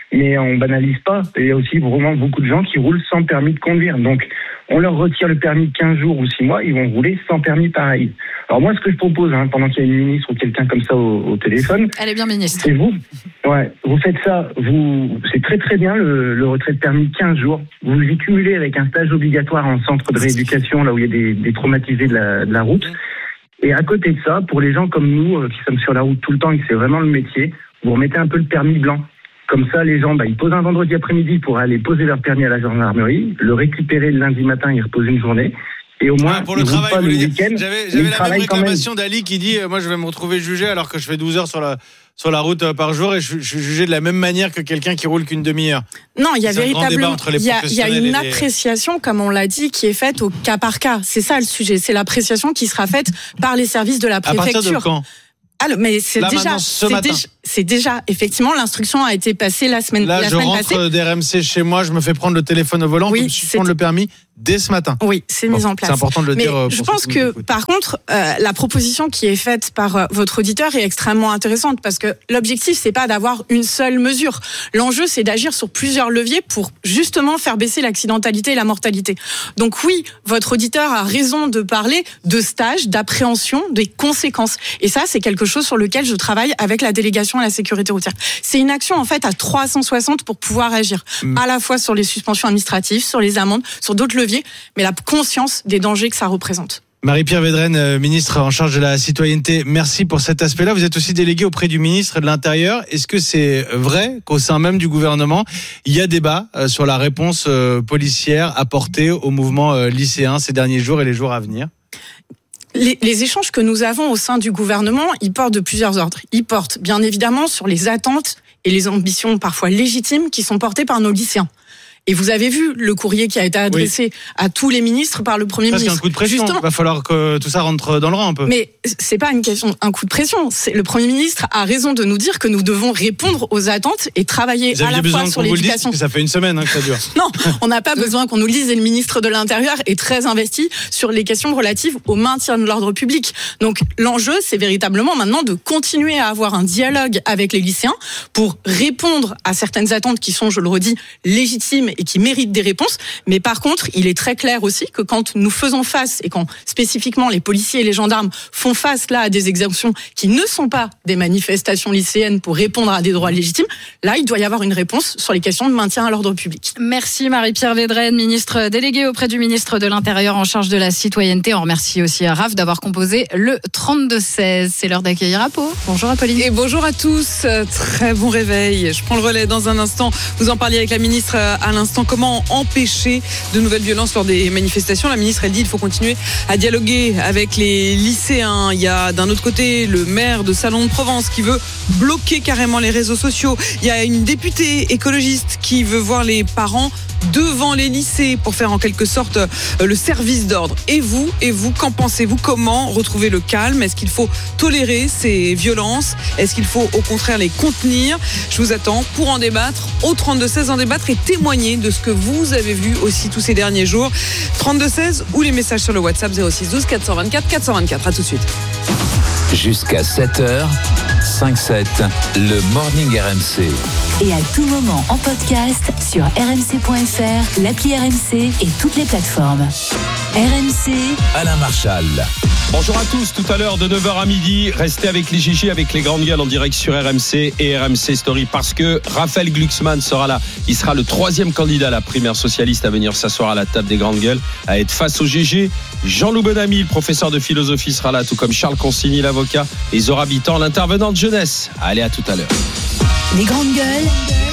[SPEAKER 11] mais on banalise pas. Il y a aussi vraiment beaucoup de gens qui roulent sans permis de conduire. Donc, on leur retire le permis de quinze jours ou six mois, ils vont rouler sans permis pareil. Alors moi, ce que je propose, hein, pendant qu'il y a une ministre ou quelqu'un comme ça au, au téléphone...
[SPEAKER 2] Elle est bien ministre.
[SPEAKER 11] C'est vous. Ouais, vous faites ça, vous, c'est très très bien le, le retrait de permis de quinze jours. Vous y cumulez avec un stage obligatoire en centre de rééducation, là où il y a des, des traumatisés de la, de la route. Et à côté de ça, pour les gens comme nous, euh, qui sommes sur la route tout le temps et que c'est vraiment le métier, vous remettez un peu le permis blanc. Comme ça, les gens, bah, ils posent un vendredi après-midi pour aller poser leur permis à la gendarmerie, le récupérer le lundi matin, ils reposent une journée. Et au moins,
[SPEAKER 1] ah, pour le
[SPEAKER 11] ils
[SPEAKER 1] travail,
[SPEAKER 11] pas
[SPEAKER 1] vous
[SPEAKER 11] le
[SPEAKER 1] voulez
[SPEAKER 11] week-end.
[SPEAKER 1] dire, j'avais, j'avais la même réclamation d'Ali qui dit euh, moi je vais me retrouver jugé alors que je fais douze heures sur la sur la route euh, par jour et je, je suis jugé de la même manière que quelqu'un qui roule qu'une demi-heure.
[SPEAKER 8] Non, il y a
[SPEAKER 1] C'est
[SPEAKER 8] véritablement il y a, il y a une
[SPEAKER 1] les...
[SPEAKER 8] appréciation, comme on l'a dit, qui est faite au cas par cas. C'est ça le sujet. C'est l'appréciation qui sera faite par les services de la préfecture.
[SPEAKER 1] À partir de quand?
[SPEAKER 8] Ah, mais c'est
[SPEAKER 1] Là,
[SPEAKER 8] déjà,
[SPEAKER 1] ce
[SPEAKER 8] c'est
[SPEAKER 1] matin.
[SPEAKER 8] déjà, c'est déjà, effectivement, l'instruction a été passée la semaine,
[SPEAKER 1] Là,
[SPEAKER 8] la
[SPEAKER 1] je
[SPEAKER 8] semaine
[SPEAKER 1] rentre
[SPEAKER 8] passée.
[SPEAKER 1] d'R M C chez moi, je me fais prendre le téléphone au volant,
[SPEAKER 8] Oui,
[SPEAKER 1] je me suis prendre le permis dès ce matin.
[SPEAKER 8] Oui, c'est
[SPEAKER 1] bon,
[SPEAKER 8] mis en place.
[SPEAKER 1] C'est important de le
[SPEAKER 8] mais
[SPEAKER 1] dire. Pour
[SPEAKER 8] je pense que, par contre, euh, la proposition qui est faite par euh, votre auditeur est extrêmement intéressante parce que l'objectif, c'est pas d'avoir une seule mesure. L'enjeu, c'est d'agir sur plusieurs leviers pour justement faire baisser l'accidentalité et la mortalité. Donc oui, votre auditeur a raison de parler de stage, d'appréhension, des conséquences. Et ça, c'est quelque chose sur lequel je travaille avec la délégation à la sécurité routière. C'est une action, en fait, à trois cent soixante pour pouvoir agir. Mmh. À la fois sur les suspensions administratives, sur les amendes, sur d'autres leviers, mais la conscience des dangers que ça représente.
[SPEAKER 1] Marie-Pierre Védrenne, ministre en charge de la citoyenneté, merci pour cet aspect-là. Vous êtes aussi déléguée auprès du ministre de l'Intérieur. Est-ce que c'est vrai qu'au sein même du gouvernement, il y a débat sur la réponse policière apportée au mouvement lycéen ces derniers jours et les jours à venir ?
[SPEAKER 8] Les, les échanges que nous avons au sein du gouvernement, ils portent de plusieurs ordres. Ils portent bien évidemment sur les attentes et les ambitions parfois légitimes qui sont portées par nos lycéens. Et vous avez vu le courrier qui a été adressé oui. à tous les ministres par le Premier
[SPEAKER 1] Parce
[SPEAKER 8] ministre.
[SPEAKER 1] Parce qu'il y a un coup de pression. Justement. Il va falloir que tout ça rentre dans le rang un peu.
[SPEAKER 8] Mais c'est pas une question, un coup de pression. C'est, le Premier ministre a raison de nous dire que nous devons répondre aux attentes et travailler
[SPEAKER 1] vous
[SPEAKER 8] à la fois sur l'éducation.
[SPEAKER 1] Vous le dise, ça fait une semaine hein, que ça dure.
[SPEAKER 8] Non, on n'a pas besoin qu'on nous le dise. Et le ministre de l'Intérieur est très investi sur les questions relatives au maintien de l'ordre public. Donc l'enjeu, c'est véritablement maintenant de continuer à avoir un dialogue avec les lycéens pour répondre à certaines attentes qui sont, je le redis, légitimes et qui méritent des réponses. Mais par contre, il est très clair aussi que quand nous faisons face et quand spécifiquement les policiers et les gendarmes font face là à des exemptions qui ne sont pas des manifestations lycéennes pour répondre à des droits légitimes, là il doit y avoir une réponse sur les questions de maintien à l'ordre public.
[SPEAKER 2] Merci Marie-Pierre Védrenne, ministre déléguée auprès du ministre de l'Intérieur en charge de la citoyenneté. On remercie aussi à Raph d'avoir composé le trente-deux seize. C'est l'heure d'accueillir Apo. Bonjour Apolline.
[SPEAKER 12] Et bonjour à tous. Très bon réveil. Je prends le relais dans un instant. Vous en parliez avec la ministre à l'instant. Comment empêcher de nouvelles violences lors des manifestations? La ministre, elle dit qu'il faut continuer à dialoguer avec les lycéens. Il y a d'un autre côté le maire de Salon de Provence qui veut bloquer carrément les réseaux sociaux. Il y a une députée écologiste qui veut voir les parents devant les lycées pour faire en quelque sorte le service d'ordre. Et vous, et vous, qu'en pensez-vous? Comment retrouver le calme? Est-ce qu'il faut tolérer ces violences? Est-ce qu'il faut au contraire les contenir? Je vous attends pour en débattre au trente-deux seize, en débattre et témoigner de ce que vous avez vu aussi tous ces derniers jours. trente-deux seize ou les messages sur le WhatsApp zéro six douze quatre cent vingt-quatre quatre cent vingt-quatre. À tout de suite.
[SPEAKER 5] Jusqu'à sept heures, cinq sept, le Morning R M C.
[SPEAKER 21] Et à tout moment en podcast sur r m c point f r, l'appli R M C et toutes les plateformes. R M C,
[SPEAKER 5] Alain Marchal.
[SPEAKER 13] Bonjour à tous, tout à l'heure de neuf heures à midi, restez avec les Gigi, avec les grandes gueules en direct sur R M C et R M C Story parce que Raphaël Glucksmann sera là. Il sera le troisième candidat à la primaire socialiste à venir s'asseoir à la table des grandes gueules, à être face au Gigi. Jean-Loup Bonamy, le professeur de philosophie, sera là, tout comme Charles Consigny, l'avocat, et Zora Bitan, l'intervenante jeunesse. Allez, à tout à l'heure.
[SPEAKER 21] Les grandes gueules,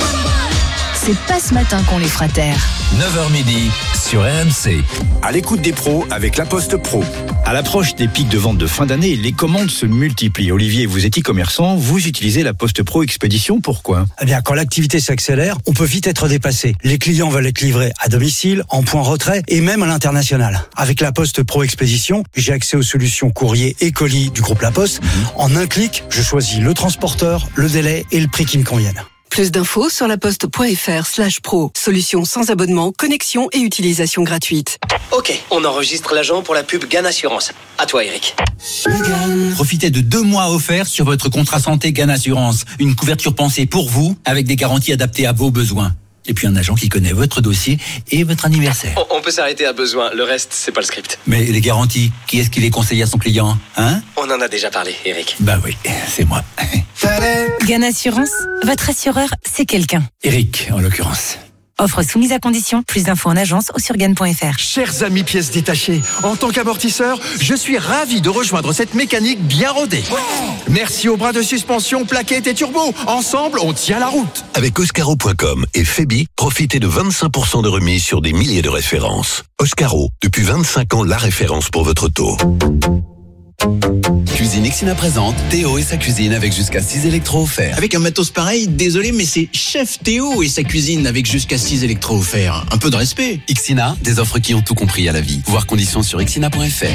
[SPEAKER 21] c'est pas ce matin qu'on les fera taire.
[SPEAKER 5] neuf heures midi sur R M C.
[SPEAKER 14] À l'écoute des pros avec La Poste Pro. À l'approche des pics de vente de fin d'année, les commandes se multiplient. Olivier, vous êtes e-commerçant, vous utilisez La Poste Pro Expédition, pourquoi?
[SPEAKER 15] Eh bien, quand l'activité s'accélère, on peut vite être dépassé. Les clients veulent être livrés à domicile, en point retrait et même à l'international. Avec La Poste Pro Expédition, j'ai accès aux solutions courrier et colis du groupe La Poste. En un clic, je choisis le transporteur, le délai et le prix qui me conviennent.
[SPEAKER 6] Plus d'infos sur laposte.fr slash pro. Solution sans abonnement, connexion et utilisation gratuite.
[SPEAKER 16] Ok, on enregistre l'agent pour la pub Gan Assurance. À toi, Eric.
[SPEAKER 17] Profitez de deux mois offerts sur votre contrat santé Gan Assurance. Une couverture pensée pour vous, avec des garanties adaptées à vos besoins. Et puis un agent qui connaît votre dossier et votre anniversaire.
[SPEAKER 16] On, on peut s'arrêter à besoin, le reste, c'est pas le script.
[SPEAKER 17] Mais les garanties, qui est-ce qui les conseille à son client, hein?
[SPEAKER 16] On en a déjà parlé, Eric.
[SPEAKER 17] Bah oui, c'est moi.
[SPEAKER 18] Gan Assurance, votre assureur, c'est quelqu'un.
[SPEAKER 17] Eric, en l'occurrence.
[SPEAKER 18] Offre soumise à condition. Plus d'infos en agence ou sur gan point f r.
[SPEAKER 19] Chers amis pièces détachées, en tant qu'amortisseur, je suis ravi de rejoindre cette mécanique bien rodée. Merci aux bras de suspension, plaquettes et turbo. Ensemble, on tient la route.
[SPEAKER 22] Avec Oscaro point com et Febi, profitez de vingt-cinq pour cent de remise sur des milliers de références. Oscaro, depuis vingt-cinq ans, la référence pour votre auto.
[SPEAKER 24] Cuisine Ixina présente Théo et sa cuisine avec jusqu'à six électros offerts.
[SPEAKER 28] Avec un matos pareil, désolé, mais c'est Chef Théo et sa cuisine avec jusqu'à six électros offerts. Un peu de respect.
[SPEAKER 24] Ixina, des offres qui ont tout compris à la vie. Voir conditions sur ixina point f r.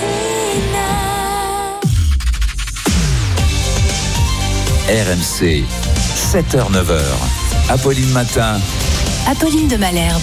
[SPEAKER 5] R M C, sept heures neuf heures. Apolline Matin.
[SPEAKER 18] Apolline de Malherbe.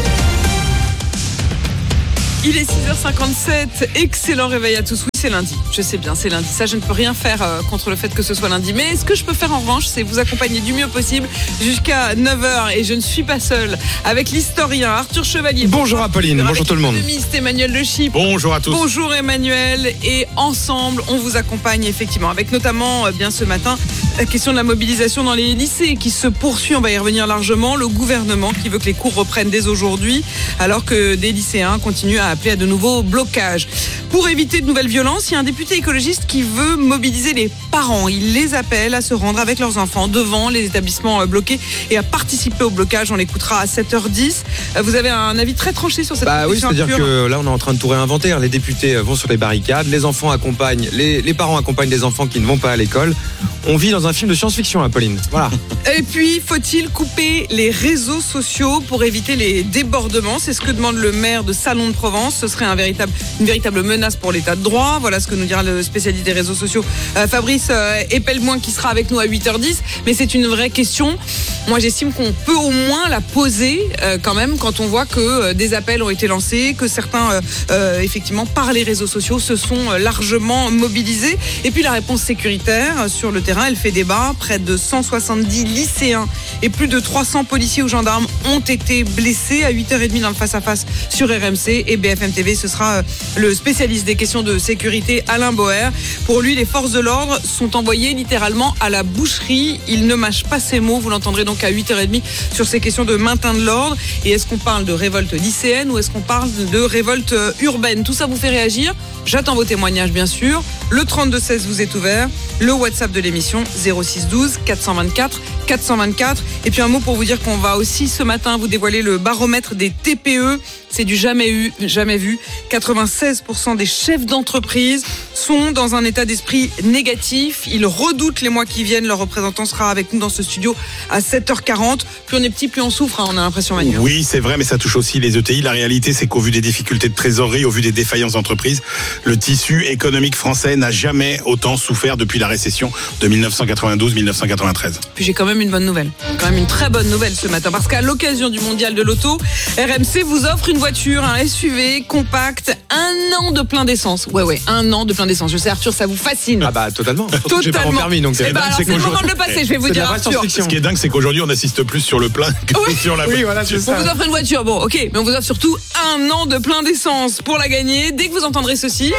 [SPEAKER 12] Il est six heures cinquante-sept, excellent réveil à tous. Oui, c'est lundi, je sais bien, c'est lundi. Ça, je ne peux rien faire euh, contre le fait que ce soit lundi. Mais ce que je peux faire en revanche, c'est vous accompagner du mieux possible jusqu'à neuf heures. Et je ne suis pas seule avec l'historien Arthur Chevalier.
[SPEAKER 1] Bonjour Apolline, bonjour tout le monde.
[SPEAKER 12] L'économiste Emmanuel Le Chypre.
[SPEAKER 1] Bonjour à tous.
[SPEAKER 12] Bonjour Emmanuel. Et ensemble, on vous accompagne effectivement avec notamment euh, bien ce matin la question de la mobilisation dans les lycées qui se poursuit. On va y revenir largement. Le gouvernement qui veut que les cours reprennent dès aujourd'hui alors que des lycéens continuent à appeler à de nouveaux blocages. Pour éviter de nouvelles violences, il y a un député écologiste qui veut mobiliser les parents. Il les appelle à se rendre avec leurs enfants devant les établissements bloqués et à participer au blocage. On l'écoutera à sept heures dix. Vous avez un avis très tranché sur cette
[SPEAKER 29] bah
[SPEAKER 12] question.
[SPEAKER 29] Oui, c'est-à-dire que là, on est en train de tout réinventer. Les députés vont sur les barricades, les enfants accompagnent, les, les parents accompagnent des enfants qui ne vont pas à l'école. On vit dans un film de science-fiction, Apolline. Voilà.
[SPEAKER 12] Et puis, faut-il couper les réseaux sociaux pour éviter les débordements? C'est ce que demande le maire de Salon de Provence. Ce serait un véritable, une véritable menace pour l'état de droit. Voilà ce que nous dira le spécialiste des réseaux sociaux, euh, Fabrice euh, Epelmoin, qui sera avec nous à huit heures dix. Mais c'est une vraie question. Moi, j'estime qu'on peut au moins la poser euh, quand même quand on voit que euh, des appels ont été lancés, que certains, euh, euh, effectivement, par les réseaux sociaux, se sont euh, largement mobilisés. Et puis, la réponse sécuritaire euh, sur le terrain, elle fait débat. Près de cent soixante-dix lycéens et plus de trois cents policiers ou gendarmes ont été blessés. À huit heures trente dans le face-à-face sur R M C et B F M T V. Ce sera le spécialiste des questions de sécurité, Alain Boer. Pour lui, les forces de l'ordre sont envoyées littéralement à la boucherie. Il ne mâche pas ses mots. Vous l'entendrez donc à huit heures trente sur ces questions de maintien de l'ordre. Et est-ce qu'on parle de révolte lycéenne ou est-ce qu'on parle de révolte urbaine? Tout ça vous fait réagir. J'attends vos témoignages, bien sûr. Le trente-deux seize vous est ouvert. Le WhatsApp de l'émission, zéro six douze quatre cent vingt-quatre quatre cent vingt-quatre. Et puis un mot pour vous dire qu'on va aussi ce matin vous dévoiler le baromètre des T P E. C'est du jamais eu, jamais vu. quatre-vingt-seize pour cent des chefs d'entreprise sont dans un état d'esprit négatif. Ils redoutent les mois qui viennent. Leur représentant sera avec nous dans ce studio à sept heures quarante. Plus on est petit, plus on souffre, hein, on a l'impression, Manu.
[SPEAKER 30] Oui, c'est vrai, mais ça touche aussi les E T I. La réalité, c'est qu'au vu des difficultés de trésorerie, au vu des défaillances d'entreprises, le tissu économique français n'a jamais autant souffert depuis la récession de dix-neuf cent quatre-vingt-douze dix-neuf cent quatre-vingt-treize.
[SPEAKER 12] Puis j'ai quand même une bonne nouvelle. Quand même une très bonne nouvelle ce matin. Parce qu'à l'occasion du mondial de l'auto, R M C vous offre une voiture, un S U V compact, un an de plein d'essence. Ouais, ouais, un an de plein d'essence. Je sais, Arthur, ça vous fascine.
[SPEAKER 29] Ah bah, totalement.
[SPEAKER 12] Totalement.
[SPEAKER 29] J'ai pas mon permis, donc
[SPEAKER 12] c'est eh bah, alors, c'est le moment de le passer, je vais vous dire, Arthur.
[SPEAKER 30] Ce qui est dingue, c'est qu'aujourd'hui, on assiste plus sur le plein que
[SPEAKER 12] oui.
[SPEAKER 30] sur la
[SPEAKER 29] oui, voilà, c'est ça.
[SPEAKER 12] On vous offre une voiture, bon, ok, mais on vous offre surtout un an de plein d'essence pour la gagner. Dès que vous entendrez ceci...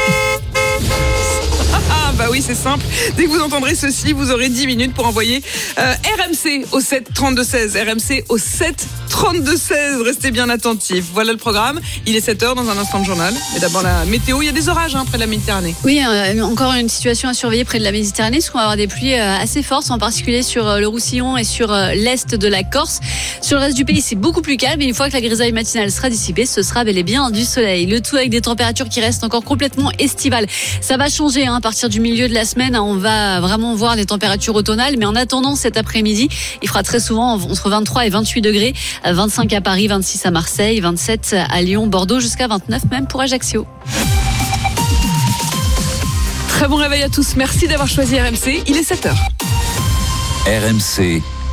[SPEAKER 12] Ah bah oui, c'est simple. Dès que vous entendrez ceci, vous aurez dix minutes pour envoyer euh, R M C au sept trente-deux seize. R M C au sept trente-deux seize. Restez bien attentifs. Voilà le programme. Il est sept heures dans un instant de journal. Mais d'abord la météo. Il y a des orages hein, près de la Méditerranée.
[SPEAKER 2] Oui, euh, encore une situation à surveiller près de la Méditerranée, parce qu'on va avoir des pluies euh, assez fortes, en particulier sur euh, le Roussillon et sur euh, l'est de la Corse. Sur le reste du pays, c'est beaucoup plus calme. Et une fois que la grisaille matinale sera dissipée, ce sera bel et bien du soleil. Le tout avec des températures qui restent encore complètement estivales. Ça va changer hein, à partir du milieu de la semaine. On va vraiment voir des températures automnales. Mais en attendant cet après-midi, il fera très souvent entre vingt-trois et vingt-huit degrés. vingt-cinq à Paris, vingt-six à Marseille, vingt-sept à Lyon, Bordeaux, jusqu'à vingt-neuf même pour Ajaccio.
[SPEAKER 12] Très bon réveil à tous. Merci d'avoir choisi R M C. Il est sept heures.
[SPEAKER 5] R M C,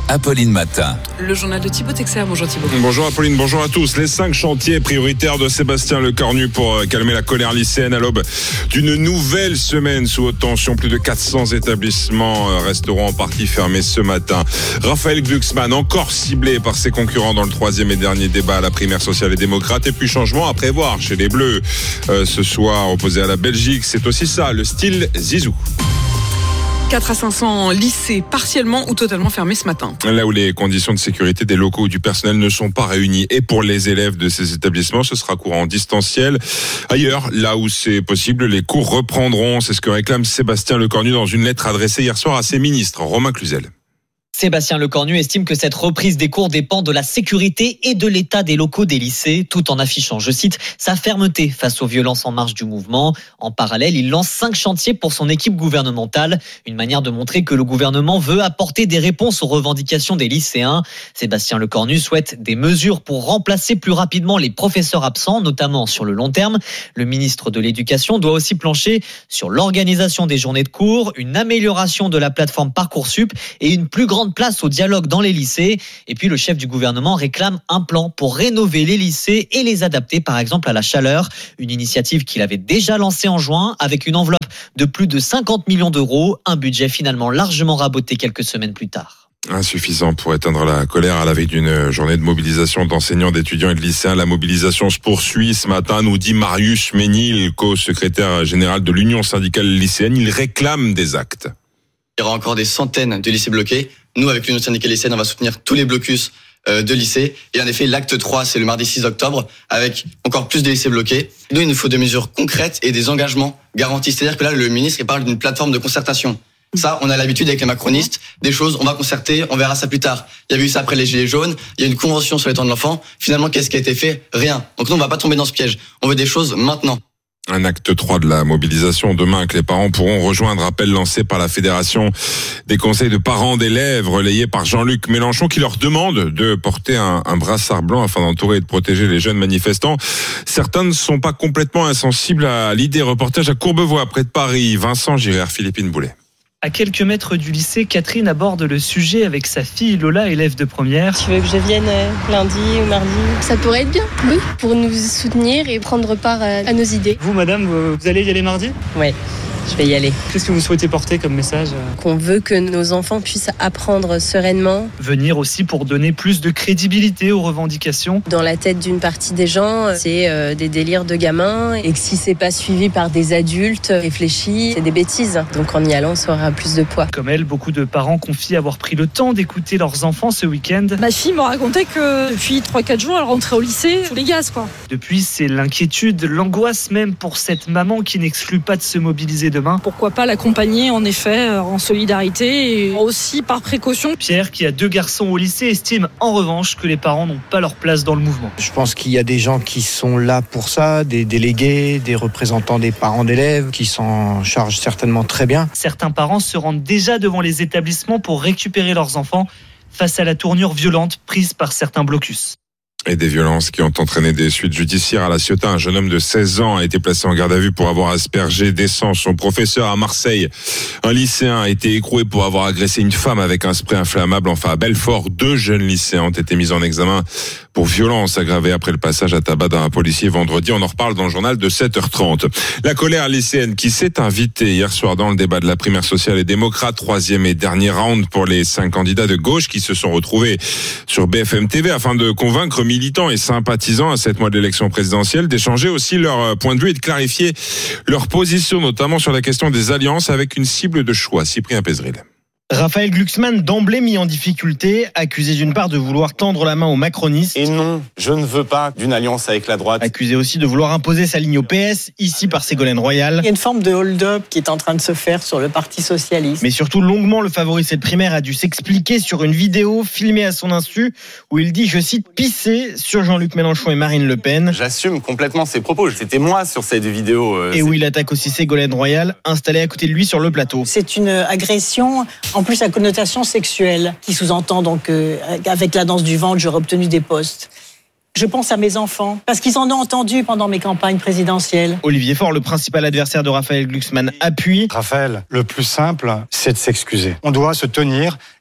[SPEAKER 5] Apolline Matin.
[SPEAKER 12] Le journal de Thibaut Texer. Bonjour Thibaut.
[SPEAKER 3] Bonjour Apolline, bonjour à tous. Les cinq chantiers prioritaires de Sébastien Lecornu pour calmer la colère lycéenne à l'aube d'une nouvelle semaine sous haute tension. Plus de quatre cents établissements resteront en partie fermés ce matin. Raphaël Glucksmann, encore ciblé par ses concurrents dans le troisième et dernier débat à la primaire sociale et démocrate. Et puis changement à prévoir chez les Bleus. Euh, ce soir, opposé à la Belgique, c'est aussi ça, le style Zizou.
[SPEAKER 12] quatre à cinq cents lycées partiellement ou totalement fermés ce matin.
[SPEAKER 3] Là où les conditions de sécurité des locaux ou du personnel ne sont pas réunies. Et pour les élèves de ces établissements, ce sera cours en distanciel. Ailleurs, là où c'est possible, les cours reprendront. C'est ce que réclame Sébastien Lecornu dans une lettre adressée hier soir à ses ministres. Romain Cluzel.
[SPEAKER 4] Sébastien Lecornu estime que cette reprise des cours dépend de la sécurité et de l'état des locaux des lycées, tout en affichant, je cite, sa fermeté face aux violences en marge du mouvement. En parallèle, il lance cinq chantiers pour son équipe gouvernementale, une manière de montrer que le gouvernement veut apporter des réponses aux revendications des lycéens. Sébastien Lecornu souhaite des mesures pour remplacer plus rapidement les professeurs absents, notamment sur le long terme. Le ministre de l'Éducation doit aussi plancher sur l'organisation des journées de cours, une amélioration de la plateforme Parcoursup et une plus grande place au dialogue dans les lycées. Et puis le chef du gouvernement réclame un plan pour rénover les lycées et les adapter par exemple à la chaleur. Une initiative qu'il avait déjà lancée en juin avec une enveloppe de plus de cinquante millions d'euros. Un budget finalement largement raboté quelques semaines plus tard.
[SPEAKER 3] Insuffisant pour éteindre la colère à la veille d'une journée de mobilisation d'enseignants, d'étudiants et de lycéens. La mobilisation se poursuit ce matin, nous dit Marius Ménil, co-secrétaire général de l'Union syndicale lycéenne. Il réclame des actes.
[SPEAKER 7] Il y aura encore des centaines de lycées bloqués. Nous, avec l'Union syndicale lycéenne, on va soutenir tous les blocus de lycées. Et en effet, l'acte trois, c'est le mardi six octobre, avec encore plus de lycées bloqués. Nous, il nous faut des mesures concrètes et des engagements garantis. C'est-à-dire que là, le ministre, il parle d'une plateforme de concertation. Ça, on a l'habitude avec les macronistes, des choses, on va concerter, on verra ça plus tard. Il y a eu ça après les Gilets jaunes, il y a une convention sur les temps de l'enfant. Finalement, qu'est-ce qui a été fait? Rien. Donc nous, on va pas tomber dans ce piège. On veut des choses maintenant.
[SPEAKER 3] Un acte trois de la mobilisation demain que les parents pourront rejoindre. Appel lancé par la Fédération des conseils de parents d'élèves, relayé par Jean-Luc Mélenchon, qui leur demande de porter un, un brassard blanc afin d'entourer et de protéger les jeunes manifestants. Certains ne sont pas complètement insensibles à l'idée. Reportage à Courbevoie, près de Paris. Vincent Girard, Philippine Boulet.
[SPEAKER 9] À quelques mètres du lycée, Catherine aborde le sujet avec sa fille Lola, élève de première.
[SPEAKER 10] Tu veux que je vienne lundi ou mardi?
[SPEAKER 20] Ça pourrait être bien, oui, pour nous soutenir et prendre part à nos idées.
[SPEAKER 9] Vous, madame, vous allez y aller mardi?
[SPEAKER 10] Oui. Je vais y aller.
[SPEAKER 9] Qu'est-ce que vous souhaitez porter comme message?
[SPEAKER 10] Qu'on veut que nos enfants puissent apprendre sereinement.
[SPEAKER 9] Venir aussi pour donner plus de crédibilité aux revendications.
[SPEAKER 10] Dans la tête d'une partie des gens, c'est euh, des délires de gamins et que si c'est pas suivi par des adultes réfléchis, c'est des bêtises. Donc en y allant, ça aura plus de poids.
[SPEAKER 9] Comme elle, beaucoup de parents confient avoir pris le temps d'écouter leurs enfants ce week-end.
[SPEAKER 23] Ma fille m'a raconté que depuis trois quatre jours, elle rentrait au lycée sous les gaz, quoi.
[SPEAKER 9] Depuis, c'est l'inquiétude, l'angoisse même pour cette maman qui n'exclut pas de se mobiliser demain.
[SPEAKER 23] Pourquoi pas l'accompagner en effet en solidarité et aussi par précaution.
[SPEAKER 9] Pierre, qui a deux garçons au lycée, estime en revanche que les parents n'ont pas leur place dans le mouvement.
[SPEAKER 25] Je pense qu'il y a des gens qui sont là pour ça, des délégués, des représentants des parents d'élèves qui s'en chargent certainement très bien.
[SPEAKER 9] Certains parents se rendent déjà devant les établissements pour récupérer leurs enfants face à la tournure violente prise par certains blocus.
[SPEAKER 3] Et des violences qui ont entraîné des suites judiciaires à La Ciotat. Un jeune homme de seize ans a été placé en garde à vue pour avoir aspergé d'essence son professeur à Marseille. Un lycéen a été écroué pour avoir agressé une femme avec un spray inflammable. Enfin, à Belfort, deux jeunes lycéens ont été mis en examen pour violence aggravée après le passage à tabac d'un policier vendredi. On en reparle dans le journal de sept heures trente. La colère lycéenne qui s'est invitée hier soir dans le débat de la primaire sociale et démocrate. Troisième et dernier round pour les cinq candidats de gauche qui se sont retrouvés sur B F M T V afin de convaincre militants et sympathisants à sept mois de l'élection présidentielle d'échanger aussi leur point de vue et de clarifier leur position, notamment sur la question des alliances avec une cible de choix. Cyprien Pézeril.
[SPEAKER 26] Raphaël Glucksmann, d'emblée mis en difficulté, accusé d'une part de vouloir tendre la main aux macronistes.
[SPEAKER 27] Et non, je ne veux pas d'une alliance avec la droite.
[SPEAKER 26] Accusé aussi de vouloir imposer sa ligne au P S, ici par Ségolène Royal.
[SPEAKER 31] Il y a une forme de hold-up qui est en train de se faire sur le Parti socialiste.
[SPEAKER 26] Mais surtout, longuement, le favori de cette primaire a dû s'expliquer sur une vidéo filmée à son insu, où il dit, je cite, pisser sur Jean-Luc Mélenchon et Marine Le Pen.
[SPEAKER 27] J'assume complètement ses propos. C'était moi sur cette vidéo. Euh,
[SPEAKER 26] et où il attaque aussi Ségolène Royal, installée à côté de lui sur le plateau.
[SPEAKER 31] C'est une agression, en plus à connotation sexuelle, qui sous-entend donc euh, avec la danse du ventre, j'aurais obtenu des postes. Je pense à mes enfants, parce qu'ils en ont entendu pendant mes campagnes présidentielles.
[SPEAKER 26] Olivier Faure, le principal adversaire de Raphaël Glucksmann, appuie.
[SPEAKER 32] Raphaël, le plus simple, c'est de s'excuser. On doit se tenir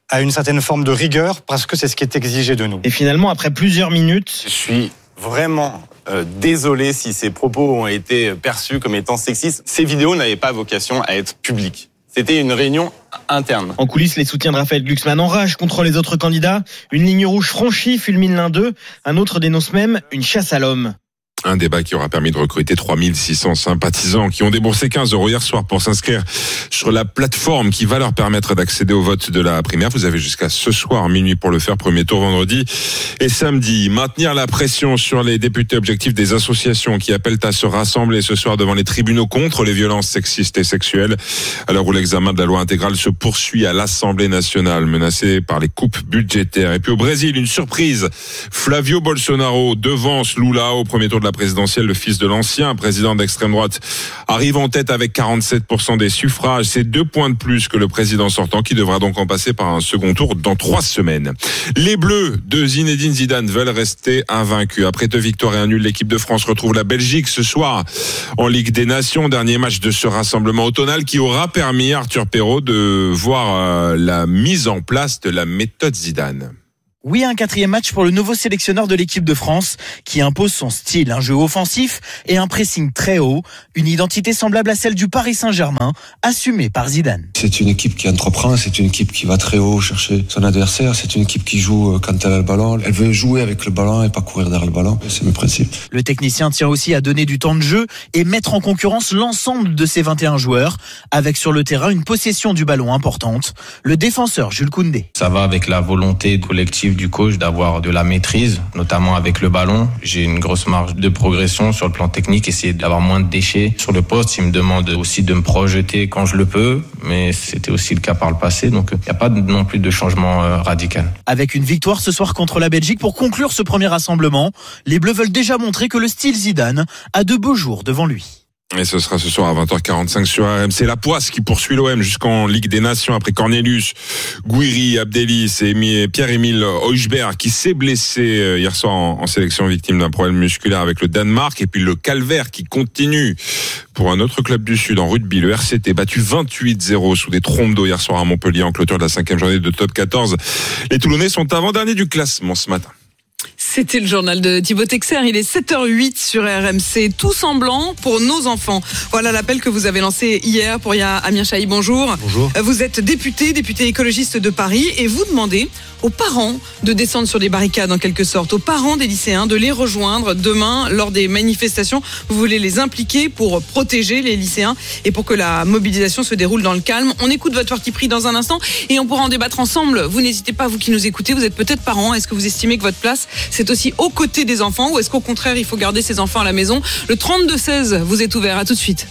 [SPEAKER 6] à une certaine forme de rigueur parce que c'est ce qui est exigé de nous.
[SPEAKER 26] Et finalement, après plusieurs minutes,
[SPEAKER 27] Je suis vraiment euh, désolé si ces propos ont été perçus comme étant sexistes. Ces vidéos n'avaient pas vocation à être publiques. C'était une réunion interne.
[SPEAKER 26] En coulisses, les soutiens de Raphaël Glucksmann enragent contre les autres candidats. Une ligne rouge franchie fulmine l'un d'eux. Un autre dénonce même une chasse à l'homme.
[SPEAKER 3] Un débat qui aura permis de recruter trois mille six cents sympathisants qui ont déboursé quinze euros hier soir pour s'inscrire sur la plateforme qui va leur permettre d'accéder au vote de la primaire. Vous avez jusqu'à ce soir minuit pour le faire. Premier tour vendredi et samedi. Maintenir la pression sur les députés objectifs des associations qui appellent à se rassembler ce soir devant les tribunaux contre les violences sexistes et sexuelles. À l'heure où l'examen de la loi intégrale se poursuit à l'Assemblée nationale, menacée par les coupes budgétaires. Et puis au Brésil, une surprise. Flavio Bolsonaro devance Lula au premier tour de la présidentielle. Le fils de l'ancien président d'extrême droite arrive en tête avec quarante-sept pour cent des suffrages. C'est deux points de plus que le président sortant qui devra donc en passer par un second tour dans trois semaines. Les Bleus de Zinedine Zidane veulent rester invaincus. Après deux victoires et un nul, l'équipe de France retrouve la Belgique ce soir en Ligue des Nations. Dernier match de ce rassemblement automnal qui aura permis à Arthur Perrault de voir la mise en place de la méthode Zidane.
[SPEAKER 26] Oui, un quatrième match pour le nouveau sélectionneur de l'équipe de France qui impose son style, un jeu offensif et un pressing très haut, une identité semblable à celle du Paris Saint-Germain, assumée par Zidane.
[SPEAKER 8] C'est une équipe qui entreprend, c'est une équipe qui va très haut chercher son adversaire, c'est une équipe qui joue quand elle a le ballon, elle veut jouer avec le ballon et pas courir derrière le ballon, c'est mes principes.
[SPEAKER 26] Le technicien tient aussi à donner du temps de jeu et mettre en concurrence l'ensemble de ses vingt et un joueurs, avec sur le terrain une possession du ballon importante. Le défenseur Jules Koundé.
[SPEAKER 11] Ça va avec la volonté collective du coach d'avoir de la maîtrise, notamment avec le ballon. J'ai une grosse marge de progression sur le plan technique, essayer d'avoir moins de déchets sur le poste. Il me demande aussi de me projeter quand je le peux, mais c'était aussi le cas par le passé, donc il n'y a pas non plus de changement radical.
[SPEAKER 26] Avec une victoire ce soir contre la Belgique pour conclure ce premier rassemblement, les Bleus veulent déjà montrer que le style Zidane a de beaux jours devant lui.
[SPEAKER 3] Et ce sera ce soir à vingt heures quarante-cinq sur R M C. La Poisse qui poursuit l'O M jusqu'en Ligue des Nations après Cornelius, Gouiri, Abdelis et Pierre-Émile Heusberg qui s'est blessé hier soir en sélection, victime d'un problème musculaire avec le Danemark. Et puis le calvaire qui continue pour un autre club du Sud en rugby. Le R C T battu vingt-huit zéro sous des trompes d'eau hier soir à Montpellier en clôture de la cinquième journée de top quatorze. Les Toulonnais sont avant-derniers du classement ce matin.
[SPEAKER 12] C'était le journal de Thibaut Texer. Il est sept heures huit sur R M C. Tout semblant pour nos enfants. Voilà l'appel que vous avez lancé hier pour Y'a Amir Chahi. Bonjour.
[SPEAKER 13] Bonjour.
[SPEAKER 12] Vous êtes député, député écologiste de Paris et vous demandez aux parents de descendre sur les barricades en quelque sorte, aux parents des lycéens de les rejoindre demain lors des manifestations. Vous voulez les impliquer pour protéger les lycéens et pour que la mobilisation se déroule dans le calme. On écoute votre parti pris dans un instant et on pourra en débattre ensemble. Vous n'hésitez pas, vous qui nous écoutez, vous êtes peut-être parents. Est-ce que vous estimez que votre place, c'est aussi aux côtés des enfants ou est-ce qu'au contraire, il faut garder ses enfants à la maison? Le trente-deux seize vous est ouvert. À tout de suite.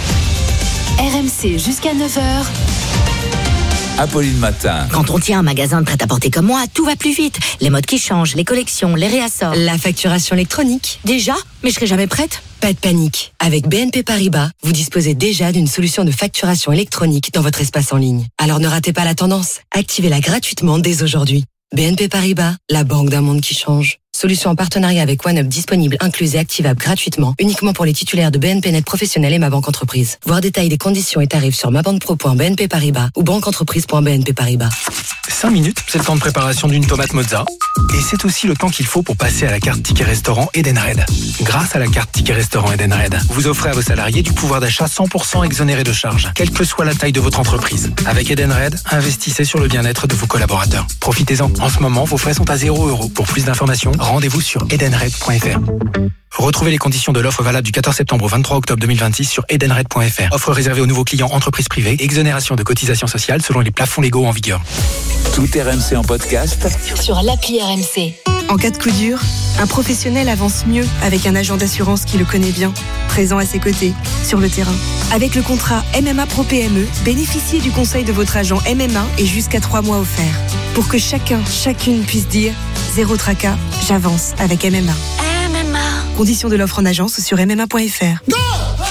[SPEAKER 14] R M C jusqu'à neuf heures.
[SPEAKER 5] Apolline Matin.
[SPEAKER 15] Quand on tient un magasin de prêt-à-porter comme moi, tout va plus vite. Les modes qui changent, les collections, les réassorts.
[SPEAKER 18] La facturation électronique.
[SPEAKER 15] Déjà? Mais je serai jamais prête.
[SPEAKER 18] Pas de panique. Avec B N P Paribas, vous disposez déjà d'une solution de facturation électronique dans votre espace en ligne. Alors ne ratez pas la tendance. Activez-la gratuitement dès aujourd'hui. B N P Paribas, la banque d'un monde qui change. Solution en partenariat avec OneUp disponible, incluse et activable gratuitement, uniquement pour les titulaires de B N P Net Professionnel et Ma Banque Entreprise. Voir détails des conditions et tarifs sur mabanquepro point b n p paribas ou banqueentreprise point b n p paribas.
[SPEAKER 16] cinq minutes, c'est le temps de préparation d'une tomate mozza. Et c'est aussi le temps qu'il faut pour passer à la carte Ticket Restaurant Edenred. Grâce à la carte Ticket Restaurant Edenred, vous offrez à vos salariés du pouvoir d'achat cent pour cent exonéré de charges, quelle que soit la taille de votre entreprise. Avec Edenred, investissez sur le bien-être de vos collaborateurs. Profitez-en. En ce moment, vos frais sont à zéro euro. Pour plus d'informations, rendez-vous sur edenred point f r. Retrouvez les conditions de l'offre valable du quatorze septembre au vingt-trois octobre deux mille vingt-six sur edenred point f r. Offre réservée aux nouveaux clients entreprises privées. Exonération de cotisations sociales selon les plafonds légaux en vigueur.
[SPEAKER 5] Tout R M C en podcast
[SPEAKER 14] sur l'appli R M C.
[SPEAKER 18] En cas de coup dur, un professionnel avance mieux avec un agent d'assurance qui le connaît bien, présent à ses côtés, sur le terrain. Avec le contrat M M A Pro P M E, bénéficiez du conseil de votre agent M M A et jusqu'à trois mois offerts. Pour que chacun, chacune puisse dire « Zéro tracas, j'avance avec M M A ». M M A. Conditions de l'offre en agence ou sur m m a point f r.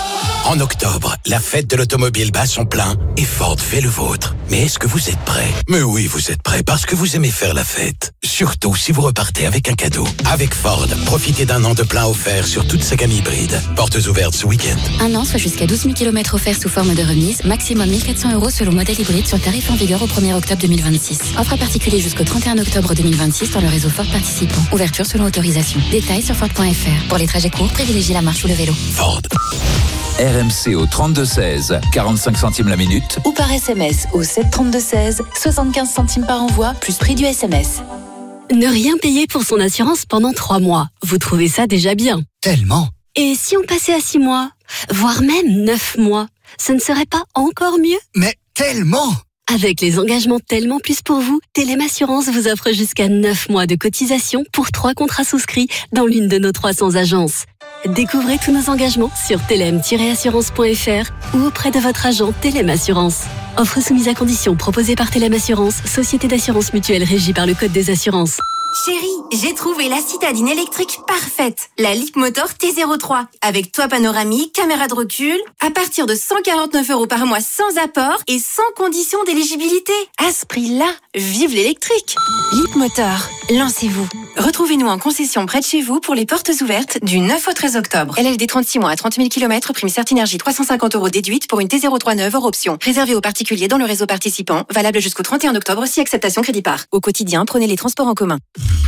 [SPEAKER 1] En octobre, la fête de l'automobile bat son plein et Ford fait le vôtre. Mais est-ce que vous êtes prêts ? Mais oui, vous êtes prêts parce que vous aimez faire la fête. Surtout si vous repartez avec un cadeau. Avec Ford, profitez d'un an de plein offert sur toute sa gamme hybride. Portes ouvertes ce week-end.
[SPEAKER 2] Un an, soit jusqu'à douze mille kilomètres offerts sous forme de remise. Maximum mille quatre cents euros selon modèle hybride sur tarif en vigueur au premier octobre deux mille vingt-six. Offre à particulier jusqu'au trente et un octobre deux mille vingt-six dans le réseau Ford participant. Ouverture selon autorisation. Détails sur Ford point F R. Pour les trajets courts, privilégiez la marche ou le vélo.
[SPEAKER 1] Ford.
[SPEAKER 5] R M C au trente-deux seize, quarante-cinq centimes la minute.
[SPEAKER 14] Ou par S M S au sept trente-deux seize, soixante-quinze centimes par envoi, plus prix du S M S.
[SPEAKER 13] Ne rien payer pour son assurance pendant trois mois. Vous trouvez ça déjà bien?
[SPEAKER 1] Tellement.
[SPEAKER 13] Et si on passait à six mois, voire même neuf mois, ce ne serait pas encore mieux?
[SPEAKER 1] Mais tellement.
[SPEAKER 13] Avec les engagements Tellement Plus pour vous, Telem Assurance vous offre jusqu'à neuf mois de cotisation pour trois contrats souscrits dans l'une de nos trois cents agences. Découvrez tous nos engagements sur telem tiret assurance point F R ou auprès de votre agent Telem Assurance. Offre soumise à condition proposée par Telem Assurance, société d'assurance mutuelle régie par le Code des assurances.
[SPEAKER 17] Chérie, j'ai trouvé la citadine électrique parfaite, la Leapmotor T zéro trois, avec toit panoramique, caméra de recul, à partir de cent quarante-neuf euros par mois sans apport et sans condition d'éligibilité. À ce prix-là, vive l'électrique. Leapmotor, lancez-vous. Retrouvez-nous en concession près de chez vous pour les portes ouvertes du neuf au treize octobre. L L D trente-six mois à trente mille kilomètres, prime Certinergie trois cent cinquante euros déduite pour une T zéro trois neuve hors option. Réservé aux particuliers dans le réseau participant, valable jusqu'au trente et un octobre si acceptation crédit par. Au quotidien, prenez les transports en commun.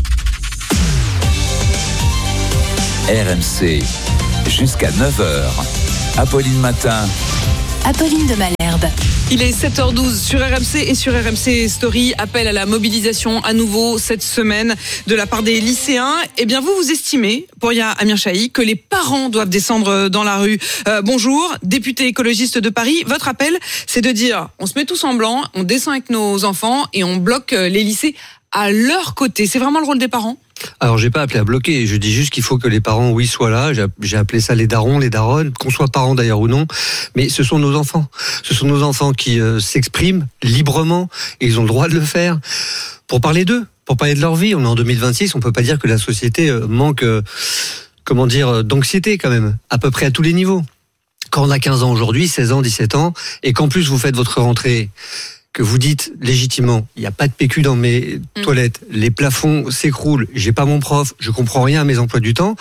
[SPEAKER 5] R M C, jusqu'à neuf heures. Apolline Matin.
[SPEAKER 14] Apolline de Malherbe.
[SPEAKER 12] Il est sept heures douze sur R M C et sur R M C Story. Appel à la mobilisation à nouveau cette semaine de la part des lycéens. Eh bien, vous, vous estimez, Pouria Amir Chahi, que les parents doivent descendre dans la rue. Euh, bonjour, député écologiste de Paris. Votre appel, c'est de dire, on se met tous en blanc, on descend avec nos enfants et on bloque les lycées à leur côté. C'est vraiment le rôle des parents ?
[SPEAKER 19] Alors, j'ai pas appelé à bloquer. Je dis juste qu'il faut que les parents, oui, soient là. J'ai appelé ça les darons, les daronnes, qu'on soit parents d'ailleurs ou non. Mais ce sont nos enfants. Ce sont nos enfants qui euh, s'expriment librement et ils ont le droit de le faire pour parler d'eux, pour parler de leur vie. On est en deux mille vingt-six. On peut pas dire que la société euh, manque, euh, comment dire, d'anxiété quand même, à peu près à tous les niveaux. Quand on a quinze ans aujourd'hui, seize ans, dix-sept ans, et qu'en plus vous faites votre rentrée, que vous dites légitimement, il n'y a pas de P Q dans mes mmh. toilettes, les plafonds s'écroulent, j'ai pas mon prof, je comprends rien à mes emplois du temps,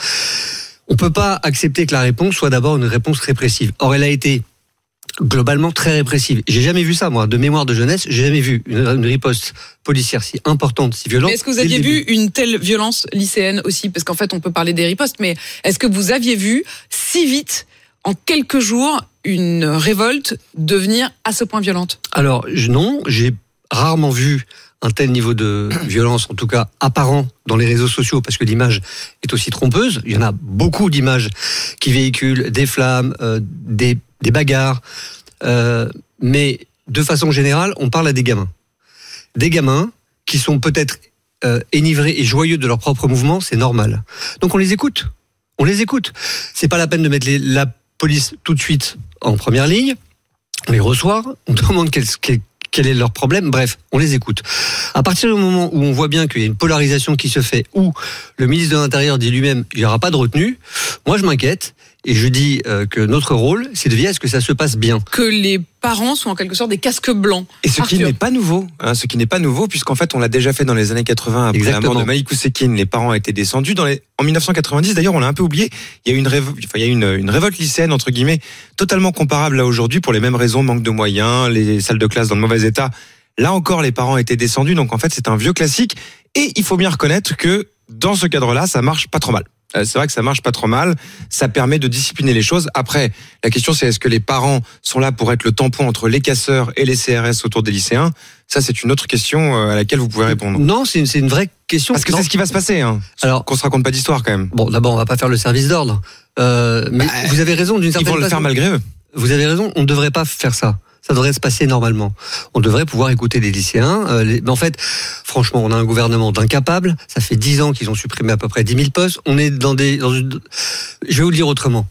[SPEAKER 19] on peut pas accepter que la réponse soit d'abord une réponse répressive. Or, elle a été globalement très répressive. J'ai jamais vu ça, moi, de mémoire de jeunesse, j'ai jamais vu une, une riposte policière si importante, si violente.
[SPEAKER 12] Mais est-ce que vous aviez vu une telle violence lycéenne aussi ? Parce qu'en fait, on peut parler des ripostes, mais est-ce que vous aviez vu si vite, en quelques jours, une révolte devenir à ce point violente ?
[SPEAKER 19] Alors, non, j'ai rarement vu un tel niveau de violence, en tout cas apparent dans les réseaux sociaux, parce que l'image est aussi trompeuse. Il y en a beaucoup d'images qui véhiculent des flammes, euh, des, des bagarres, euh, mais de façon générale, on parle à des gamins. Des gamins qui sont peut-être euh, enivrés et joyeux de leur propre mouvement, c'est normal. Donc on les écoute, on les écoute. C'est pas la peine de mettre les, la police tout de suite en première ligne, on les reçoit, on demande quel, quel, quel est leur problème, bref, on les écoute. À partir du moment où on voit bien qu'il y a une polarisation qui se fait, où le ministre de l'Intérieur dit lui-même il n'y aura pas de retenue, moi je m'inquiète et je dis euh, que notre rôle, c'est de veiller à ce que ça se passe bien.
[SPEAKER 12] Que les parents sont en quelque sorte des casques blancs.
[SPEAKER 21] Et ce
[SPEAKER 12] Arthur.
[SPEAKER 21] qui n'est pas nouveau, hein, ce qui n'est pas nouveau, puisqu'en fait on l'a déjà fait dans les années quatre-vingts après Exactement. la mort de Malik Oussekine, les parents étaient descendus. Dans les... En dix-neuf cent quatre-vingt-dix, d'ailleurs, on l'a un peu oublié, il y a eu une, révo... enfin, il y a une, une révolte lycéenne, entre guillemets, totalement comparable à aujourd'hui, pour les mêmes raisons, manque de moyens, les salles de classe dans de mauvais état. Là encore, les parents étaient descendus, donc en fait c'est un vieux classique, et il faut bien reconnaître que dans ce cadre-là, ça marche pas trop mal. C'est vrai que ça marche pas trop mal, ça permet de discipliner les choses. Après, la question c'est est-ce que les parents sont là pour être le tampon entre les casseurs et les C R S autour des lycéens ? Ça, c'est une autre question à laquelle vous pouvez répondre.
[SPEAKER 19] Non, c'est une, c'est une vraie question.
[SPEAKER 21] Parce que
[SPEAKER 19] non.
[SPEAKER 21] c'est ce qui va se passer. Hein. Alors, qu'on se raconte pas d'histoire quand même.
[SPEAKER 19] Bon, d'abord, on va pas faire le service d'ordre. Euh, mais bah, vous avez raison d'une certaine façon.
[SPEAKER 21] Ils vont le faire malgré eux.
[SPEAKER 19] Vous avez raison, on ne devrait pas faire ça. Ça devrait se passer normalement. On devrait pouvoir écouter les lycéens. Euh, les... Mais en fait, franchement, on a un gouvernement d'incapables. Ça fait dix ans qu'ils ont supprimé à peu près dix mille postes. On est dans des... Dans une... Je vais vous le dire autrement.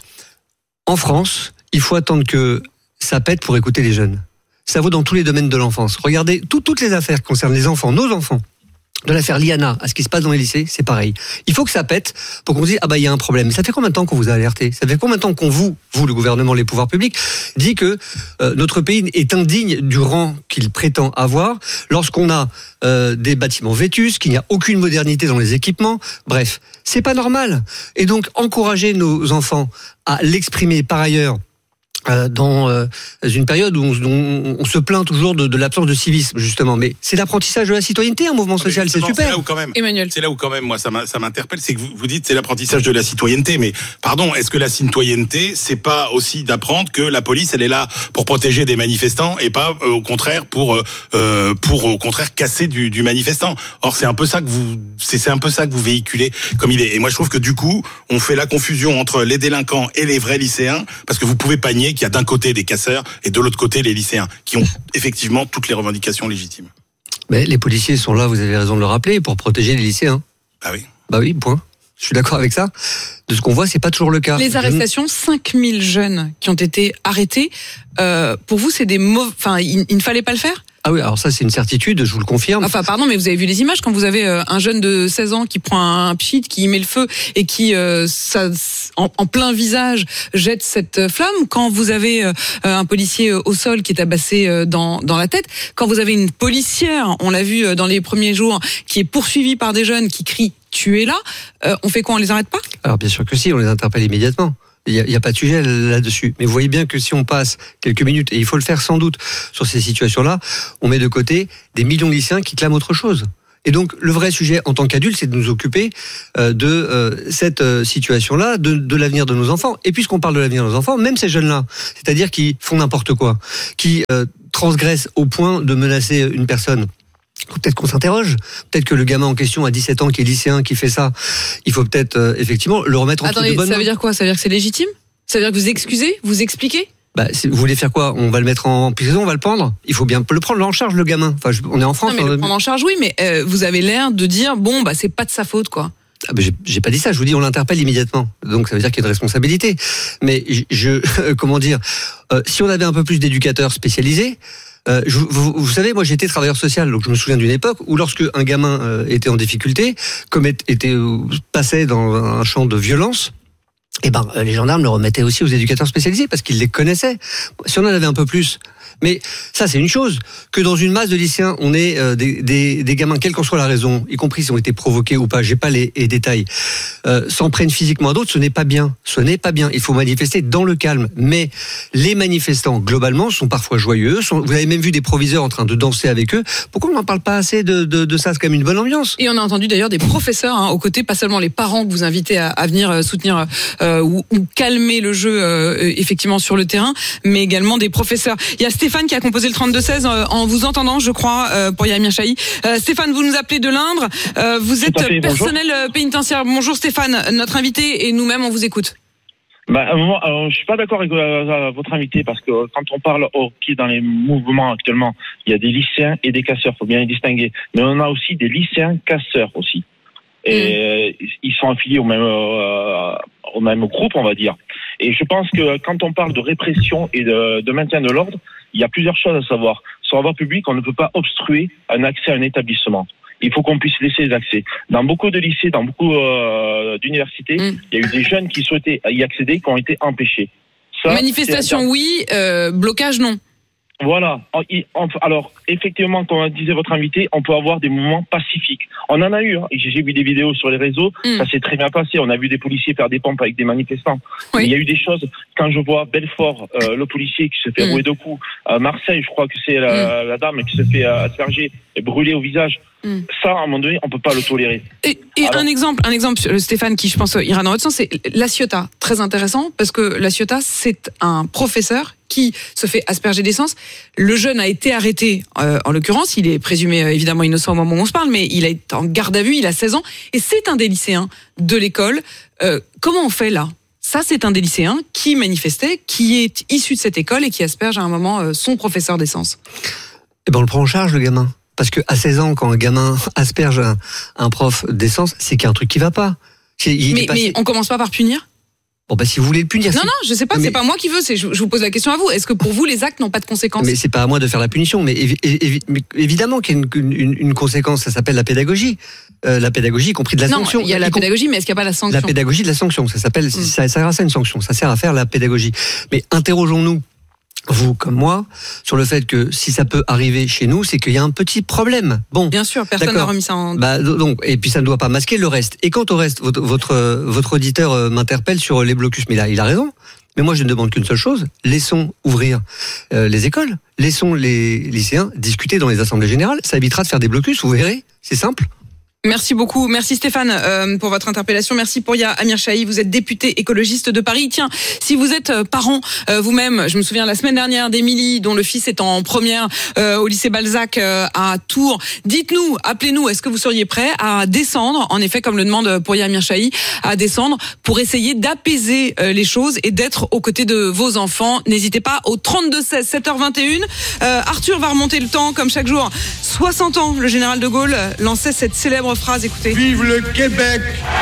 [SPEAKER 19] En France, il faut attendre que ça pète pour écouter les jeunes. Ça vaut dans tous les domaines de l'enfance. Regardez, tout, toutes les affaires qui concernent les enfants, nos enfants, de l'affaire Liana à ce qui se passe dans les lycées, c'est pareil. Il faut que ça pète pour qu'on se dise ah bah il y a un problème. Ça fait combien de temps qu'on vous a alerté ? Ça fait combien de temps qu'on vous, vous le gouvernement, les pouvoirs publics, dit que euh, notre pays est indigne du rang qu'il prétend avoir lorsqu'on a euh, des bâtiments vétustes, qu'il n'y a aucune modernité dans les équipements. Bref, c'est pas normal. Et donc encourager nos enfants à l'exprimer par ailleurs. Euh, dans euh, une période où on, on, on se plaint toujours de, de l'absence de civisme, justement. Mais c'est l'apprentissage de la citoyenneté, un mouvement social, c'est super.
[SPEAKER 4] C'est là où quand même,
[SPEAKER 12] Emmanuel.
[SPEAKER 4] C'est là où quand même, moi, ça m'interpelle, c'est que vous, vous dites c'est l'apprentissage de la citoyenneté. Mais pardon, est-ce que la citoyenneté, c'est pas aussi d'apprendre que la police, elle est là pour protéger des manifestants et pas euh, au contraire pour euh, pour au contraire casser du, du manifestant. Or, c'est un peu ça que vous, c'est c'est un peu ça que vous véhiculez comme idée. Et moi, je trouve que du coup, on fait la confusion entre les délinquants et les vrais lycéens, parce que vous pouvez pas nier qu'il y a d'un côté des casseurs et de l'autre côté les lycéens qui ont effectivement toutes les revendications légitimes.
[SPEAKER 19] Mais les policiers sont là, vous avez raison de le rappeler, pour protéger les lycéens.
[SPEAKER 4] Bah oui.
[SPEAKER 19] Bah oui, point. Je suis d'accord avec ça. De ce qu'on voit, c'est pas toujours le cas.
[SPEAKER 12] Les arrestations, cinq mille jeunes qui ont été arrêtés. Euh, pour vous, c'est des mauvais. Enfin, il, il ne fallait pas le faire ?
[SPEAKER 19] Ah oui, alors ça c'est une certitude, je vous le confirme.
[SPEAKER 12] Enfin pardon, mais vous avez vu les images quand vous avez un jeune de seize ans qui prend un pchit, qui y met le feu et qui euh, ça, en, en plein visage jette cette flamme. Quand vous avez euh, un policier au sol qui est tabassé dans dans la tête. Quand vous avez une policière, on l'a vu dans les premiers jours, qui est poursuivie par des jeunes qui crient « tuez-la », euh, on fait quoi ? On les arrête pas ?
[SPEAKER 19] Alors bien sûr que si, on les interpelle immédiatement. Il n'y a, a pas de sujet là-dessus. Mais vous voyez bien que si on passe quelques minutes, et il faut le faire sans doute sur ces situations-là, on met de côté des millions de lycéens qui clament autre chose. Et donc, le vrai sujet en tant qu'adulte, c'est de nous occuper euh, de euh, cette euh, situation-là, de, de l'avenir de nos enfants. Et puisqu'on parle de l'avenir de nos enfants, même ces jeunes-là, c'est-à-dire qui font n'importe quoi, qui euh, transgressent au point de menacer une personne, peut-être qu'on s'interroge. Peut-être que le gamin en question à dix-sept ans qui est lycéen, qui fait ça, il faut peut-être euh, effectivement le remettre en
[SPEAKER 12] Attendez,
[SPEAKER 19] de bonne
[SPEAKER 12] ça
[SPEAKER 19] main.
[SPEAKER 12] veut dire quoi ? Ça veut dire que c'est légitime ? Ça veut dire que vous excusez ? Vous expliquez ?
[SPEAKER 19] Bah, vous voulez faire quoi ? On va le mettre en prison, on va le pendre ? Il faut bien le prendre en charge, le gamin. Enfin, je, on est en France.
[SPEAKER 12] Non, mais le prendre en charge, oui, mais euh, vous avez l'air de dire, bon, bah, c'est pas de sa faute, quoi.
[SPEAKER 19] Ah ben j'ai, j'ai pas dit ça, je vous dis on l'interpelle immédiatement. Donc ça veut dire qu'il y a une responsabilité. Mais je, je comment dire, euh, si on avait un peu plus d'éducateurs spécialisés, euh, je, vous, vous savez, moi j'étais travailleur social, donc je me souviens d'une époque où lorsque un gamin euh, était en difficulté, comme était euh, passait dans un champ de violence, eh ben les gendarmes le remettaient aussi aux éducateurs spécialisés parce qu'ils les connaissaient. Si on en avait un peu plus. Mais ça, c'est une chose. Que dans une masse de lycéens, on ait euh, des, des, des gamins, quelle qu'en soit la raison, y compris s'ils ont été provoqués ou pas, j'ai pas les, les détails, euh, s'en prennent physiquement à d'autres, ce n'est pas bien. Ce n'est pas bien. Il faut manifester dans le calme. Mais les manifestants, globalement, sont parfois joyeux. Sont, vous avez même vu des proviseurs en train de danser avec eux. Pourquoi on n'en parle pas assez de, de, de ça ? C'est quand même une bonne ambiance.
[SPEAKER 12] Et on a entendu d'ailleurs des professeurs hein, aux côtés, pas seulement les parents que vous invitez à, à venir soutenir euh, ou, ou calmer le jeu euh, effectivement sur le terrain, mais également des professeurs. Il y a Stéphane qui a composé le trente-deux seize euh, en vous entendant, je crois, euh, pour Yamir Chahi. Euh, Stéphane, vous nous appelez de l'Indre. Euh, vous êtes fait, personnel bonjour. pénitentiaire. Bonjour Stéphane, notre invité et nous-mêmes, on vous écoute.
[SPEAKER 7] Bah, moi, alors, je suis pas d'accord avec euh, votre invité parce que quand on parle oh, qui est dans les mouvements actuellement, il y a des lycéens et des casseurs, faut bien les distinguer. Mais on a aussi des lycéens casseurs aussi. Et mmh. ils sont affiliés au même euh, au même groupe, on va dire. Et je pense que quand on parle de répression et de, de maintien de l'ordre, il y a plusieurs choses à savoir. Sur la voie publique, on ne peut pas obstruer un accès à un établissement. Il faut qu'on puisse laisser les accès. Dans beaucoup de lycées, dans beaucoup euh, d'universités, mmh. il y a eu des jeunes qui souhaitaient y accéder, qui ont été empêchés. Ça,
[SPEAKER 12] Manifestation, oui. Euh, blocage, non.
[SPEAKER 7] Voilà. Alors, effectivement, comme disait votre invité, on peut avoir des mouvements pacifiques. On en a eu. Hein. J'ai vu des vidéos sur les réseaux. Mm. Ça s'est très bien passé. On a vu des policiers faire des pompes avec des manifestants. Oui. Il y a eu des choses. Quand je vois Belfort, euh, le policier qui se fait mm. rouer de coups, à Marseille, je crois que c'est la, mm. la dame qui se fait asperger et brûler au visage. Mm. Ça, à un moment donné, on peut pas le tolérer.
[SPEAKER 12] Et, et Alors, un exemple, un exemple, Stéphane, qui je pense ira dans votre sens, c'est La Ciotat. Très intéressant parce que La Ciotat, c'est un professeur qui se fait asperger d'essence. Le jeune a été arrêté, euh, en l'occurrence, il est présumé euh, évidemment innocent au moment où on se parle, mais il est en garde à vue, il a seize ans, et c'est un des lycéens de l'école. Euh, comment on fait là ? Ça, c'est un des lycéens qui manifestait, qui est issu de cette école et qui asperge à un moment euh, son professeur d'essence.
[SPEAKER 19] Eh ben, on le prend en charge, le gamin. Parce que à seize ans, quand un gamin asperge un, un prof d'essence, c'est qu'il y a un truc qui va pas.
[SPEAKER 12] Il mais, passé... mais on commence pas par punir ?
[SPEAKER 19] Bon, bah, si vous voulez le punir.
[SPEAKER 12] Non,
[SPEAKER 19] si...
[SPEAKER 12] non, je sais pas,
[SPEAKER 19] mais...
[SPEAKER 12] c'est pas moi qui veux, c'est, je, je vous pose la question à vous. Est-ce que pour vous, les actes n'ont pas de conséquences?
[SPEAKER 19] Mais c'est pas à moi de faire la punition, mais, évi- évi- mais évidemment qu'il y a une, une, une conséquence, ça s'appelle la pédagogie. Euh, la pédagogie, y compris de la
[SPEAKER 12] non,
[SPEAKER 19] sanction.
[SPEAKER 12] Il y a la pédagogie, mais est-ce qu'il n'y a pas la sanction?
[SPEAKER 19] La pédagogie de la sanction, ça s'appelle, mm. ça sert à ça une sanction, ça sert à faire la pédagogie. Mais interrogeons-nous, vous comme moi, sur le fait que si ça peut arriver chez nous, c'est qu'il y a un petit problème. Bon,
[SPEAKER 12] bien sûr, personne n'a remis ça en...
[SPEAKER 19] Bah, donc, et puis ça ne doit pas masquer le reste. Et quant au reste, votre, votre, votre auditeur m'interpelle sur les blocus, mais là, il a raison. Mais moi, je ne demande qu'une seule chose, laissons ouvrir euh, les écoles, laissons les lycéens discuter dans les assemblées générales, ça évitera de faire des blocus, vous verrez, c'est simple.
[SPEAKER 12] Merci beaucoup. Merci Stéphane euh, pour votre interpellation. Merci Pouria Amir Chahi. Vous êtes député écologiste de Paris. Tiens, si vous êtes parent euh, vous-même, je me souviens la semaine dernière d'Émilie, dont le fils est en première euh, au lycée Balzac euh, à Tours. Dites-nous, appelez-nous, est-ce que vous seriez prêt à descendre, en effet, comme le demande Pouria Amir Chahi, à descendre pour essayer d'apaiser euh, les choses et d'être aux côtés de vos enfants. N'hésitez pas au trente-deux seize, sept heures vingt et une. Euh, Arthur va remonter le temps, comme chaque jour. soixante ans, le général de Gaulle lançait cette célèbre phrase, écoutez.
[SPEAKER 9] Vive le Québec!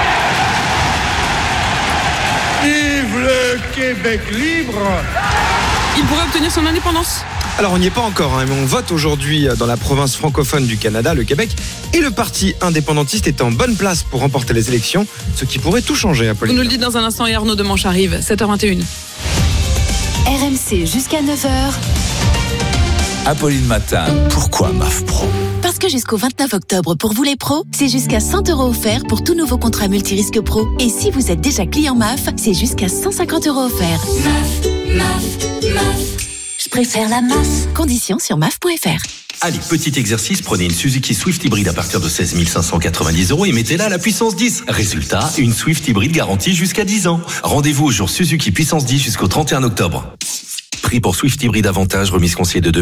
[SPEAKER 9] Vive le Québec libre!
[SPEAKER 12] Il pourrait obtenir son indépendance?
[SPEAKER 21] Alors on n'y est pas encore, hein, mais on vote aujourd'hui dans la province francophone du Canada, le Québec, et le parti indépendantiste est en bonne place pour remporter les élections, ce qui pourrait tout changer, Apolline.
[SPEAKER 12] Vous nous le dites dans un instant et Arnaud Demanche arrive, sept heures vingt et une.
[SPEAKER 14] R M C jusqu'à neuf heures.
[SPEAKER 5] Apolline Matin, pourquoi M A F Pro?
[SPEAKER 10] Parce que jusqu'au vingt-neuf octobre, pour vous les pros, c'est jusqu'à cent euros offerts pour tout nouveau contrat multirisque pro. Et si vous êtes déjà client M A F, c'est jusqu'à cent cinquante euros offerts. M A F, M A F, M A F. Je préfère la M A F. Conditions sur M A F point F R.
[SPEAKER 20] Allez, petit exercice, prenez une Suzuki Swift hybride à partir de seize mille cinq cent quatre-vingt-dix euros et mettez-la à la puissance dix. Résultat, une Swift hybride garantie jusqu'à dix ans. Rendez-vous au jour Suzuki puissance dix jusqu'au trente et un octobre. Prix pour Swift hybride avantage, remise conseillée de deux